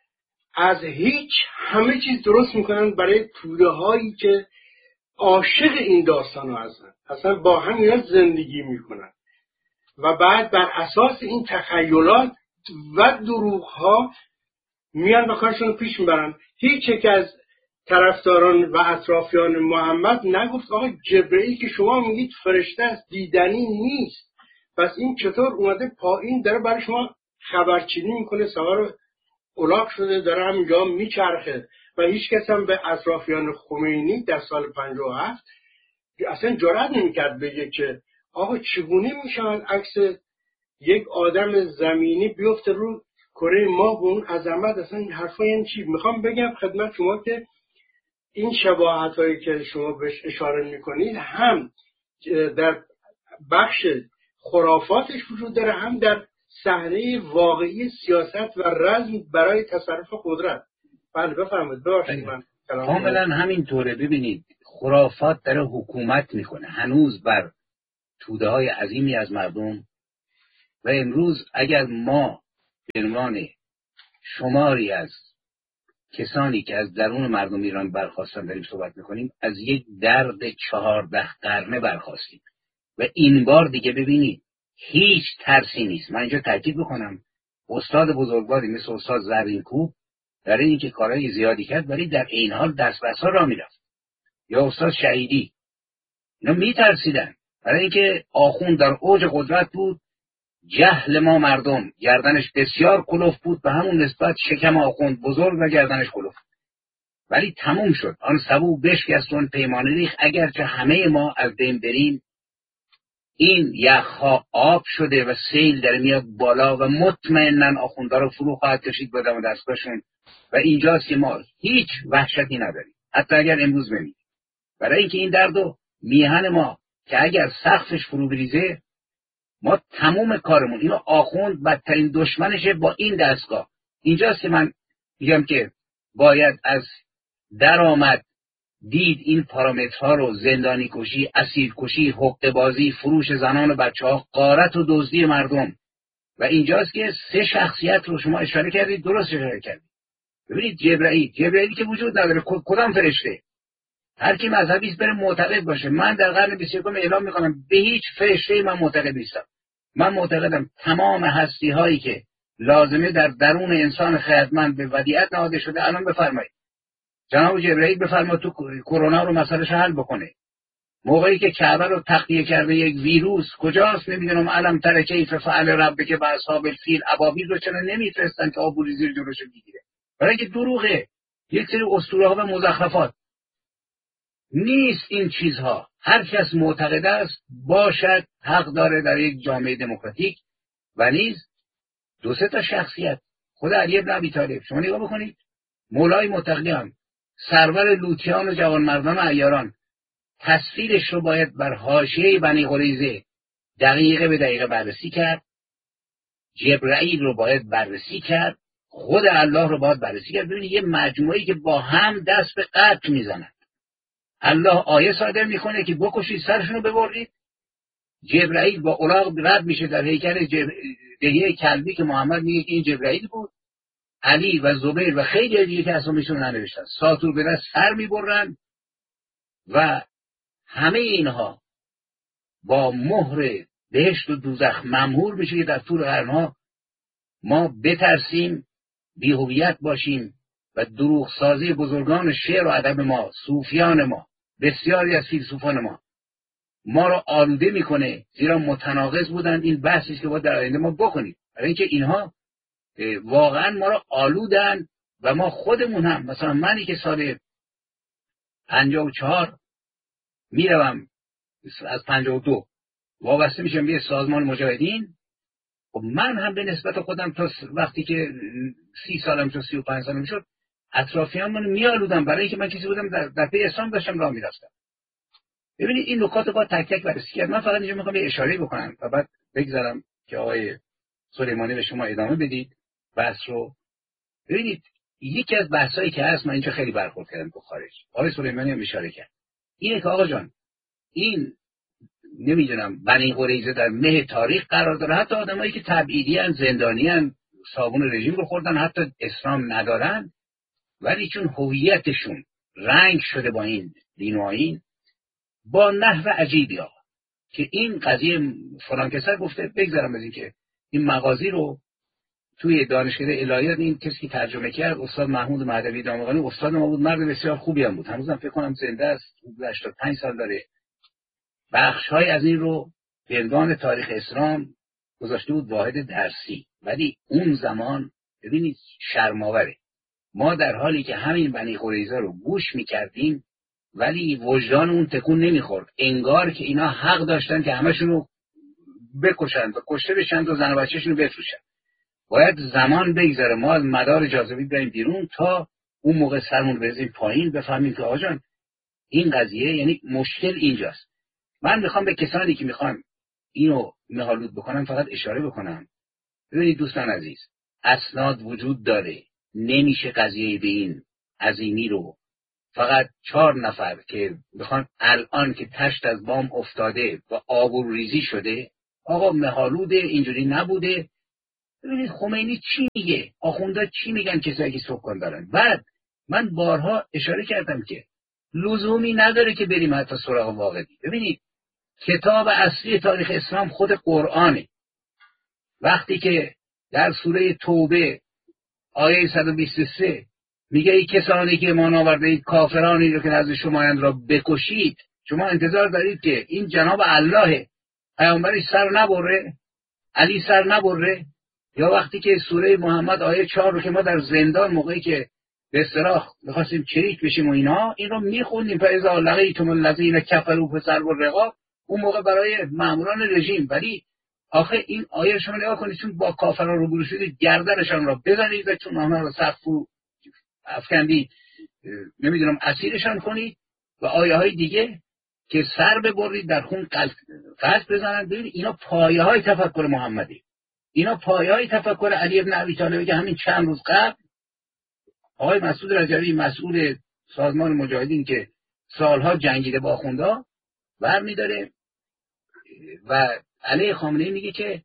[SPEAKER 1] از هیچ همه چیز درست میکنن برای توده هایی که عاشق این داستان ها هستن، اصلا با هم زندگی میکنن و بعد بر اساس این تخیلات و دروغ ها میان و کارشون پیش میبرن. هیچ یک از طرفداران و اطرافیان محمد نگفت آقا جبرئیل که شما میگید فرشته است دیدنی نیست، پس این چطور اومده پایین داره برای شما خبرچینی میکنه، سوار الاغ شده داره همینجا میچرخه. و هیچ کس هم به اطرافیان خمینی در سال 57 اصلا جرئت نمیکرد بگه که آقا چگونه میشود عکس یک آدم زمینی بیفته رو کره ما به اون عظمت. اصلا این حرفا یعنی چی؟ میخوام بگم خدمت شما که این شباهت هایی که شما بهش اشاره میکنید هم در بخش خرافاتش وجود داره، هم در صحنه واقعی سیاست و رزم برای تصرف قدرت. بله بفرمایید. ببخشید من
[SPEAKER 3] کاملا همینطوره. ببینید خرافات داره حکومت میکنه هنوز بر توده های عظیمی از مردم، و امروز اگر ما به عنوان شماری از کسانی که از درون مردم ایران برخواستن داریم صحبت میکنیم، از یک درد 14 قرنه برخواستیم و این بار دیگه ببینید هیچ ترسی نیست. من اینجا تاکید بکنم استاد بزرگواری مثل استاد زرینکوب برای اینکه کارهای زیادی کرد ولی در این حال دست بسا را میرفت، یا استاد شهیدی، اینا میترسیدن برای اینکه آخوند در اوج قدرت بود، جهل ما مردم گردنش بسیار کلوف بود، به همون نسبت شکم آخوند بزرگ و گردنش کلوف، ولی تموم شد. آن سبو بشکست و پیمانه ریخت. اگرچه همه ما از بین بریم، این یخها آب شده و سیل در میاد بالا و مطمئناً آخوندا رو فرو خواهد کشید با دم دستگاهشون و اینجاست که ما هیچ وحشتی نداریم، حتی اگر امروز بمیریم، برای اینکه این درد و میهن ما که اگر سقفش فرو بریزه ما تموم کارمون. اینو آخوند بدترین دشمنشه با این دستگاه. اینجاست که من میگم که باید از درآمد دید این پارامترها رو: زندانی کشی، اسیر کشی، حقه بازی، فروش زنان و بچه‌ها، غارت و دزدی مردم. و اینجاست که 3 شخصیت رو شما اشاره کردید، درست اشاره کردید. ببینید جبرئیلی که وجود نداره، کدام فرشته؟ هر کی مذهبی است بره معتقد باشه. من در قرن 21 اعلام میکنم به هیچ فرشته من معتقد نیستم. من معتقدم تمام هستی هایی که لازمه در درون انسان خردمند به ودیعت نهاده شده. الان بفرمایید جناب جبرئیل بفرما تو کرونا رو مسئلهش حل بکنه. موقعی که کعبه رو تخلیه کرده یک ویروس کجاست؟ نمیدونم. علم تر کیف فعل ربک به اصحاب الفیل. ابابیل رو چرا نمیفرستن که آبوری زیر جلوشو بگیره؟ برای اینکه دروغه، یک سری اسطوره ها و مزخرفات نیست. این چیزها هر کس معتقد است باشد حق داره در یک جامعه دموکراتیک. و نیز 2-3 تا شخصیت، خود علی بن ابی طالب، شما نگاه بکنید، مولای متقیان، سرور لوطیان و جوانمردان و عیاران، تصویرش رو باید بر حاشیه بنی قریظه دقیقه به دقیقه بررسی کرد. جبرئیل رو باید بررسی کرد، خود الله رو باید بررسی کرد. ببینید یه مجموعه‌ای که با هم دست به قتل میزنن. الله آیه صادر میکنه که بکشید سرشون رو ببرید. جبرئیل با الاغ رد میشه در هیکل دهیه کلبی که محمد میگه که این جبرئیل بود. علی و زبیر و خیلی دیگه که اسامیشون ننوشتن ساتور به دست سر میبرن و همه اینها با مهر بهشت و دوزخ ممهور میشه که در طول قرنها ما بترسیم، بی‌هویت باشیم و دروغ سازی بزرگان شعر و ادب ما، صوفیان ما، بسیاری از فیلسوفان ما رو آلوده میکنه، زیرا متناقض بودن. این بحثی که باید در آینده ما بکنیم، برای اینکه اینها واقعا ما رو آلودن و ما خودمون هم. مثلا منی که سال 54 میروم از 52 وابسته میشم به سازمان مجاهدین، و من هم به نسبت خودم تا وقتی که 30 سالم شد 35 سالم شد اطرافیان منو میآلودن، برای اینکه من کسی بودم در پی اسلام داشتم راه میرفتم. ببینید این نکات رو با تک تک بررسی کرد. من فقط اینجا میخوام یه اشاره بکنم و بعد بگذارم که آقای سلیمانی به شما ادامه بدید بحث رو. ببینید یکی از بحثایی که هست، من اینجا خیلی برخورد کردم تو خارج، آقای سلیمانی هم اشاره کرد، اینه که آقا جان این نمیدونم بنی قریظه در مه تاریخ قرار داره، حتی آدمایی که تبعیدی ان، زندانی ان، صابون رژیم رو خوردن، حتی اسلام ندارن، ولی چون هویتشون رنگ شده با این دین و آیین با نحو عجیبی ها که این قضیه فلان کسر گفته. بگذارم از این که این مغازی رو توی دانشکده الهیات این کسی که ترجمه کرد استاد محمود مهدوی دامغانی، استاد ما بود، مرد بسیار خوبی هم بود، هنوزم فکر کنم زنده است، 85 سال داره. بخش‌های از این رو به عنوان تاریخ اسلام گذاشته بود واحد درسی، ولی اون زمان ببینید شرم‌آوره، ما در حالی که همین بنی قریظه رو گوش می‌کردیم ولی وجدان اون تکون نمیخورد، انگار که اینا حق داشتن که همشون رو بکشند و کشته بشند و زن و بچه‌شون رو بفروشن. باید زمان بگذره، ما از مدار جاذبه بریم بیرون تا اون موقع سرمون بزنیم پایین، بفهمیم که آقا جان این قضیه یعنی مشکل اینجاست. من میخوام به کسانی که میخوان اینو مه‌آلود بکنم فقط اشاره بکنم. ببینید دوستان عزیز، اسناد وجود داره، نمیشه قضیه به این عظیمی رو فقط 4 نفر که بخوان الان که تشت از بام افتاده و آب و ریزی شده، آقا مه‌آلود اینجوری نبوده ببینید خمینی چی میگه، آخوندا چی میگن کسایی که سکان دارن. بعد من بارها اشاره کردم که لزومی نداره که بریم حتی سراغ واقعی. ببینید کتاب اصلی تاریخ اسلام خود قرآنه. وقتی که در سوره توبه آیه 123 میگه ای کسانی که ایمان آورده اید کافرانی رو که نزد شمایند را بکشید، شما انتظار دارید که این جناب الله پیامبرش سر نبره، علی سر نبره؟ یا وقتی که سوره محمد آیه 4 رو که ما در زندان موقعی که به اصطلاح می‌خواستیم چریک بشیم و اینا این رو میخوندیم فاذا لقیتم الذین کفروا فضرب الرقاب، اون موقع برای ماموران رژیم. ولی آخه این آیه شما نگاه کنید، چون با کافران روبرو شدید گردنشان را بزنید و چون آنها را سقفو افکندید نمیدونم اسیرشان کنید، و آیه های دیگه که سر ببرید در خون قلب بزنند. ببینید اینا پایه های تفکر محمدی، اینا پایه های تفکر علی ابن ابی طالب که همین چند روز قبل آقای مسعود رجوی مسئول سازمان مجاهدین که سالها جنگیده با آخوندا برمی‌داره و علی خامنه‌ای میگه که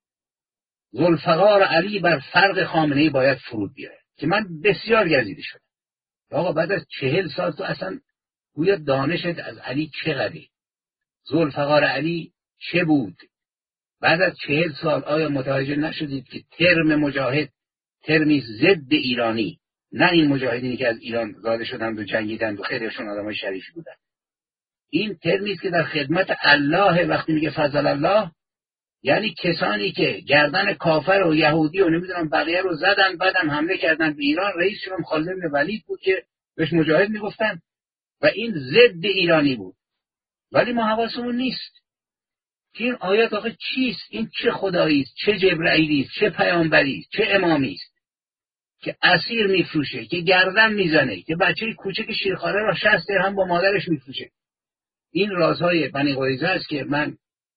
[SPEAKER 3] ذوالفقار علی بر فرق خامنه‌ای باید فرود بیاره، که من بسیار گزیده شدم. آقا بعد از 40 سال تو اصلا گویا دانشت از علی چقدره؟ ذوالفقار علی چه بود؟ بعد از 40 سال آیا متوجه نشدید که ترم مجاهد ترمی ضد ایرانی، نه این مجاهدینی که از ایران زاده شدند و جنگیدند و خیلیشون آدمای شریفی بودند، این ترمی است که در خدمت الله وقتی میگه فضل الله، یعنی کسانی که گردن کافر و یهودی و نمیدونم بقیه رو زدن بعدم حمله کردن به ایران. رئیسشون خالد بن ولید بود که بهش مجاهد میگفتن و این ضد ایرانی بود. ولی ما حواسمون نیست که این آیات آخه چیست؟ این چه خدایی است، چه جبرئیلی است، چه پیامبری است، چه امامی است که اسیر میفروشه، که گردن میزنه، که بچه کوچک شیرخواره را 60 درهم با مادرش میفروشه. این رازهای بنی قریظه است که من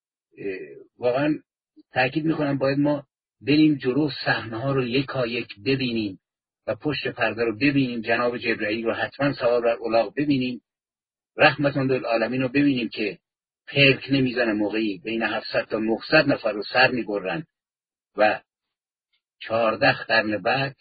[SPEAKER 3] واقعا تاکید میکنم باید ما بریم جلو، صحنه‌ها رو یکایک ببینیم و پشت پرده رو ببینیم، جناب جبرئیل رو حتما سوار بر الاغ ببینیم، رحمت للعالمین رو ببینیم که پرک نمیزنه موقعی بین 700 تا 900 نفر رو سر میبرن و 14 قرن بعد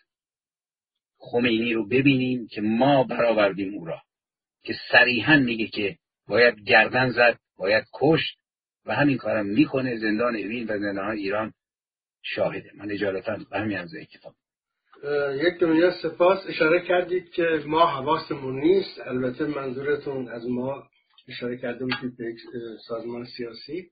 [SPEAKER 3] خمینی رو ببینیم که ما برآوردیم او را، که صریحا میگه که باید گردن زد، باید کشت و همین کارم میکنه. زندان اوین و زندان‌های ایران شاهده. من اجالتا به همین عرضه کتاب.
[SPEAKER 1] یک دنیا سپاس. اشاره کردید که ما حواسمون نیست، البته منظورتون از ما اشاره کرده بودید به سازمان سیاسی.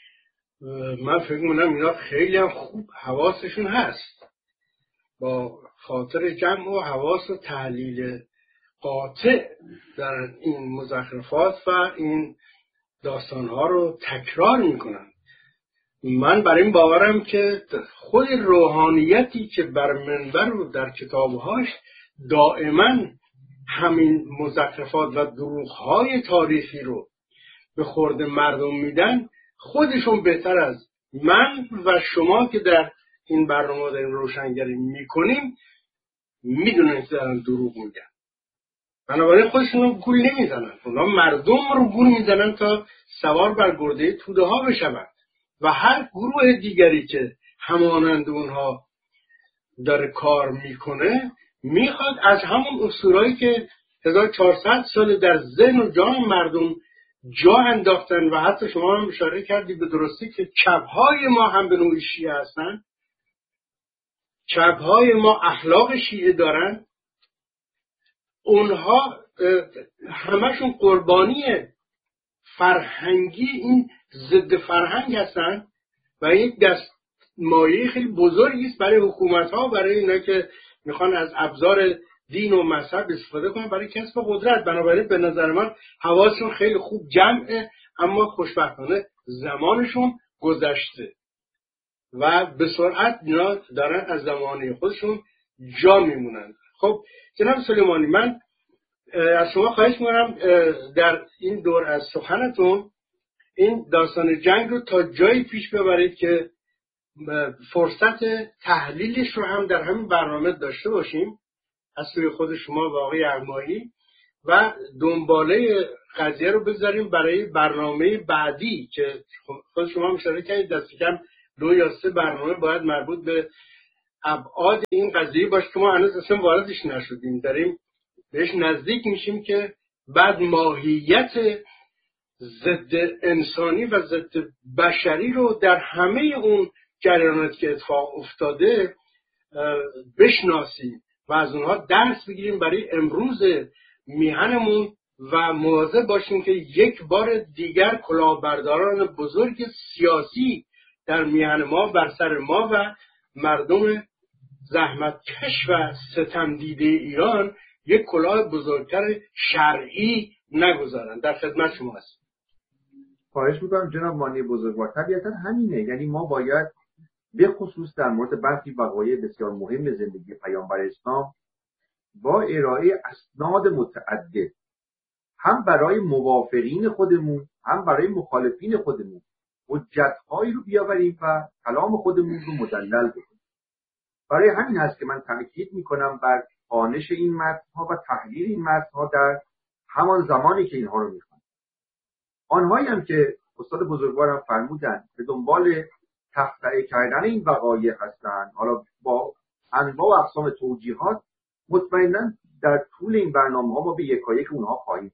[SPEAKER 1] من فکر می‌کنم اینا خیلی هم خوب حواسشون هست، با خاطر جمع و حواس و تحلیل قاطع در این مزخرفات و این داستانها رو تکرار میکنن. من بر این باورم که خود روحانیتی که بر منبر و در کتابهاش دائما همین مزخرفات و دروغ‌های تاریخی رو به خورد مردم میدن، خودشون بهتر از من و شما که در این برنامه داریم روشنگری میکنیم میدونن که دارن دروغ میگن. بنابراین خودشون رو گول نمیزنن، اونا مردم رو گول میزنن تا سوار بر گرده توده ها بشوند و هر گروه دیگری که همانند اونها داره کار میکنه میخواد از همون اصولایی که 1400 سال در ذهن و جان مردم جا انداختن و حتی شما هم اشاره کردید به درستی که چپهای ما هم به نوعی شیعه هستن، چپهای ما اخلاق شیعه دارن، اونها همشون قربانی فرهنگی این ضد فرهنگ هستن و یک دست مایه خیلی بزرگی است برای حکومت‌ها، برای اینا که میخوان از ابزار دین و مذهب استفاده کنن برای کسب قدرت. بنابراین به نظر من حواسشون خیلی خوب جمعه، اما خوشبختانه زمانشون گذشته و به سرعت اینا دارن از زمانه خودشون جا میمونن. خب جناب سلیمانی، من از شما خواهش می‌کنم در این دور از سخنتون این داستان جنگ رو تا جایی پیش ببرید که فرصت تحلیلش رو هم در همین برنامه داشته باشیم از سوی خود شما و آقای ارمایی و دنباله قضیه رو بذاریم برای برنامه بعدی که خود شما اشاره کردید دست کم 2 یا 3 برنامه باید مربوط به ابعاد این قضیه باشه که ما هنوز اصلا واردش نشدیم، داریم بهش نزدیک میشیم که بعد ماهیت ضد انسانی و ضد بشری رو در همه اون جریانات که اتفاق افتاده بشناسیم و از اونها درس بگیریم برای امروز میهنمون و مواظب باشیم که یک بار دیگر کلاهبرداران بزرگ سیاسی در میهن ما بر سر ما و مردم زحمتکش و ستم دیده ایران یک کلاه بزرگتر شرعی نگذارن. در خدمت شما هستم.
[SPEAKER 2] خواهش میکنم جناب مانی بزرگوار. طبیعتا همینه، یعنی ما باید به خصوص در مورد برخی وقایع بسیار مهم زندگی پیامبر اسلام با ارائه اسناد متعدد هم برای موافقین خودمون هم برای مخالفین خودمون حجت‌هایی رو بیاوریم و کلام خودمون رو مدلل بکنیم. برای همین هست که من تاکید میکنم بر خوانش این متن‌ها و تحلیل این متن‌ها در همان زمانی که اینها رو میخوانیم. آنهایی هم که استاد بزرگوارم فرمودن به دنبال تفسیر کردن این وقایع هستند، حالا با انواع و اقسام توجیهات، مطمئناً در طول این برنامه‌ها ما به یکایک اونها خواهیم.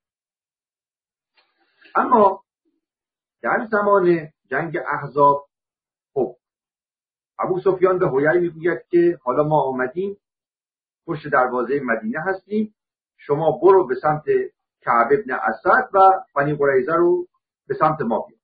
[SPEAKER 2] اما در زمان جنگ احزاب خب ابو سفیان به هویی میگوید که حالا ما آمدیم پشت دروازه مدینه هستیم، شما برو به سمت کعب ابن اسد و بنی قریظه رو به سمت ما بیار.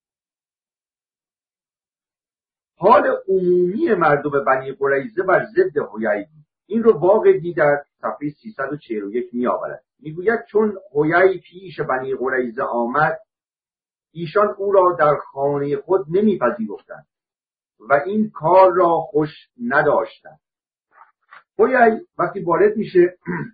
[SPEAKER 2] حال عمومی مردم بنی قریظه بر ضد هویی بود. این رو واقعی در صفحه 341 می آورد. میگوید چون هویی پیش بنی قریظه آمد ایشان او را در خانه خود نمیپذیرفتند و این کار را خوش نداشتند. هویی وقتی وارد میشه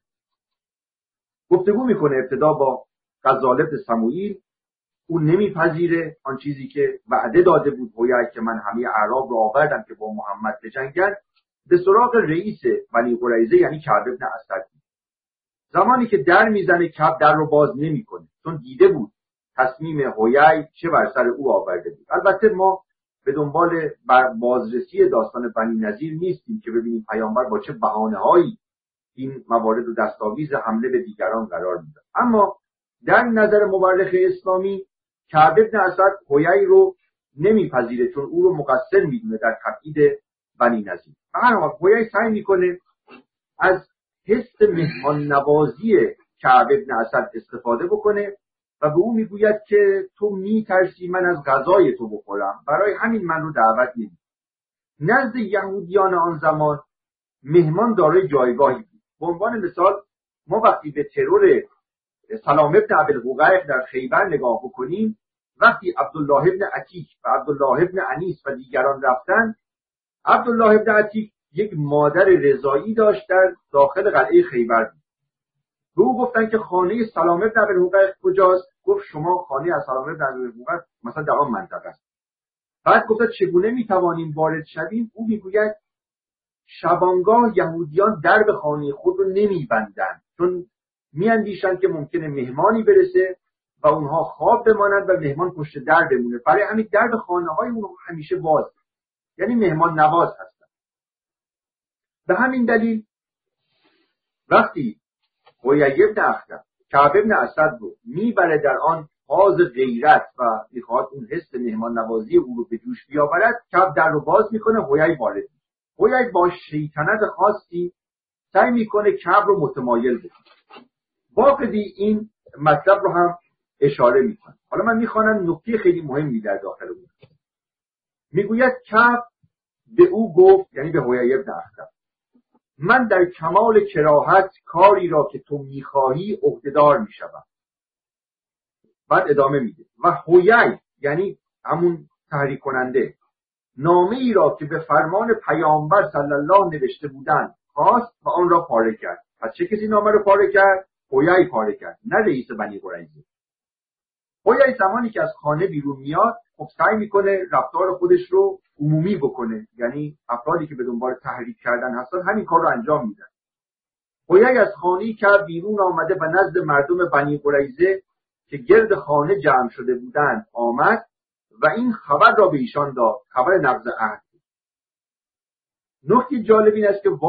[SPEAKER 2] گفتگو میکنه ابتدا با غزال بن سموئیل، او نمیپذیره آن چیزی که وعده داده بود هویی که من همه اعراب رو آوردم که با محمد بجنگن. به سراغ رئیس بنی قریظه یعنی کعب ابن اسد. زمانی که در میزنه کعب در رو باز نمیکنه چون دیده بود تصمیم هویی چه بر سر او آورده بود. البته ما به دنبال بازرسی داستان بنی نضیر نیستیم که ببینیم پیامبر با چه بهانه‌هایی این موارد رو دستاویز حمله به دیگران قرار میده. اما در نظر مورخ اسلامی کعب ابن اسد هویی رو نمیپذیره چون او رو مقصر میدونه در تبعید بنی نضیر. به هر حال هویی سعی میکنه از حس مهمان نوازی کعب ابن اسد استفاده بکنه و به او میگوید که تو میترسی من از غذای تو بخورم، برای همین من رو دعوت نمیدی. نزد یهودیان آن زمان مهمان دارای جایگاهی بود. به عنوان مثال ما وقتی به ترور سلام ابن ابوالحقیق در خیبر نگاه بکنیم، وقتی عبدالله ابن عتیک و عبدالله ابن انیس و دیگران رفتن، عبدالله ابن عتیک یک مادر رضایی داشت در داخل قلعه خیبر. به او گفتن که خانه سلام ابن ابوالحقیق کجاست؟ گفت شما خانه از سلام ابن ابوالحقیق مثلا در آن منطقه است. بعد گفت چگونه میتوانیم وارد شویم؟ او میگوید شبانگاه یهودیان درب خانه خود رو نمیبندند چون میاندیشند که ممکنه مهمانی برسه و اونها خواب بمانند و مهمان پشت در بمونه. برای همین درب خانه‌های اونها همیشه باز، یعنی مهمان نواز هستند. به همین دلیل وقتی هویی ابن اخطب کعب ابن اسد رو میبره در آن حاز غیرت و میخواد اون حس مهمان نوازی او رو به جوش بیاورد، کعب در رو باز میکنه، هویی وارد میشه. هویی با شیطنت خاصی سعی میکنه کعب رو متمایل بکنه. واقعی این مطلب رو هم اشاره میکنه. حالا من میخوانم نکته خیلی مهمی در داخل اون. میگوید کعب به او گفت، یعنی به هویی ابن اخطب، من در کمال کراهت کاری را که تو میخواهی عهده‌دار میشوم. بعد ادامه میده و هویی یعنی همون تحریک کننده نامه ای را که به فرمان پیامبر صلی الله نوشته بودند خواست و آن را پاره کرد. پس چه کسی نامه رو پاره کرد؟ هویی پاره کرد، نه رئیس بنی قریظه. هویی زمانی که از خانه بیرون میاد خب سعی میکنه رفتار خودش رو عمومی بکنه، یعنی افرادی که به دنبال تحریک کردن هستن همین کار رو انجام میدن. هویی از خانه‌ای که بیرون آمده و نزد مردم بنی قریظه که گرد خانه جمع شده بودند آمد و این خبر را به ایشان داد، خبر نقض عهد. نکته جالب این است که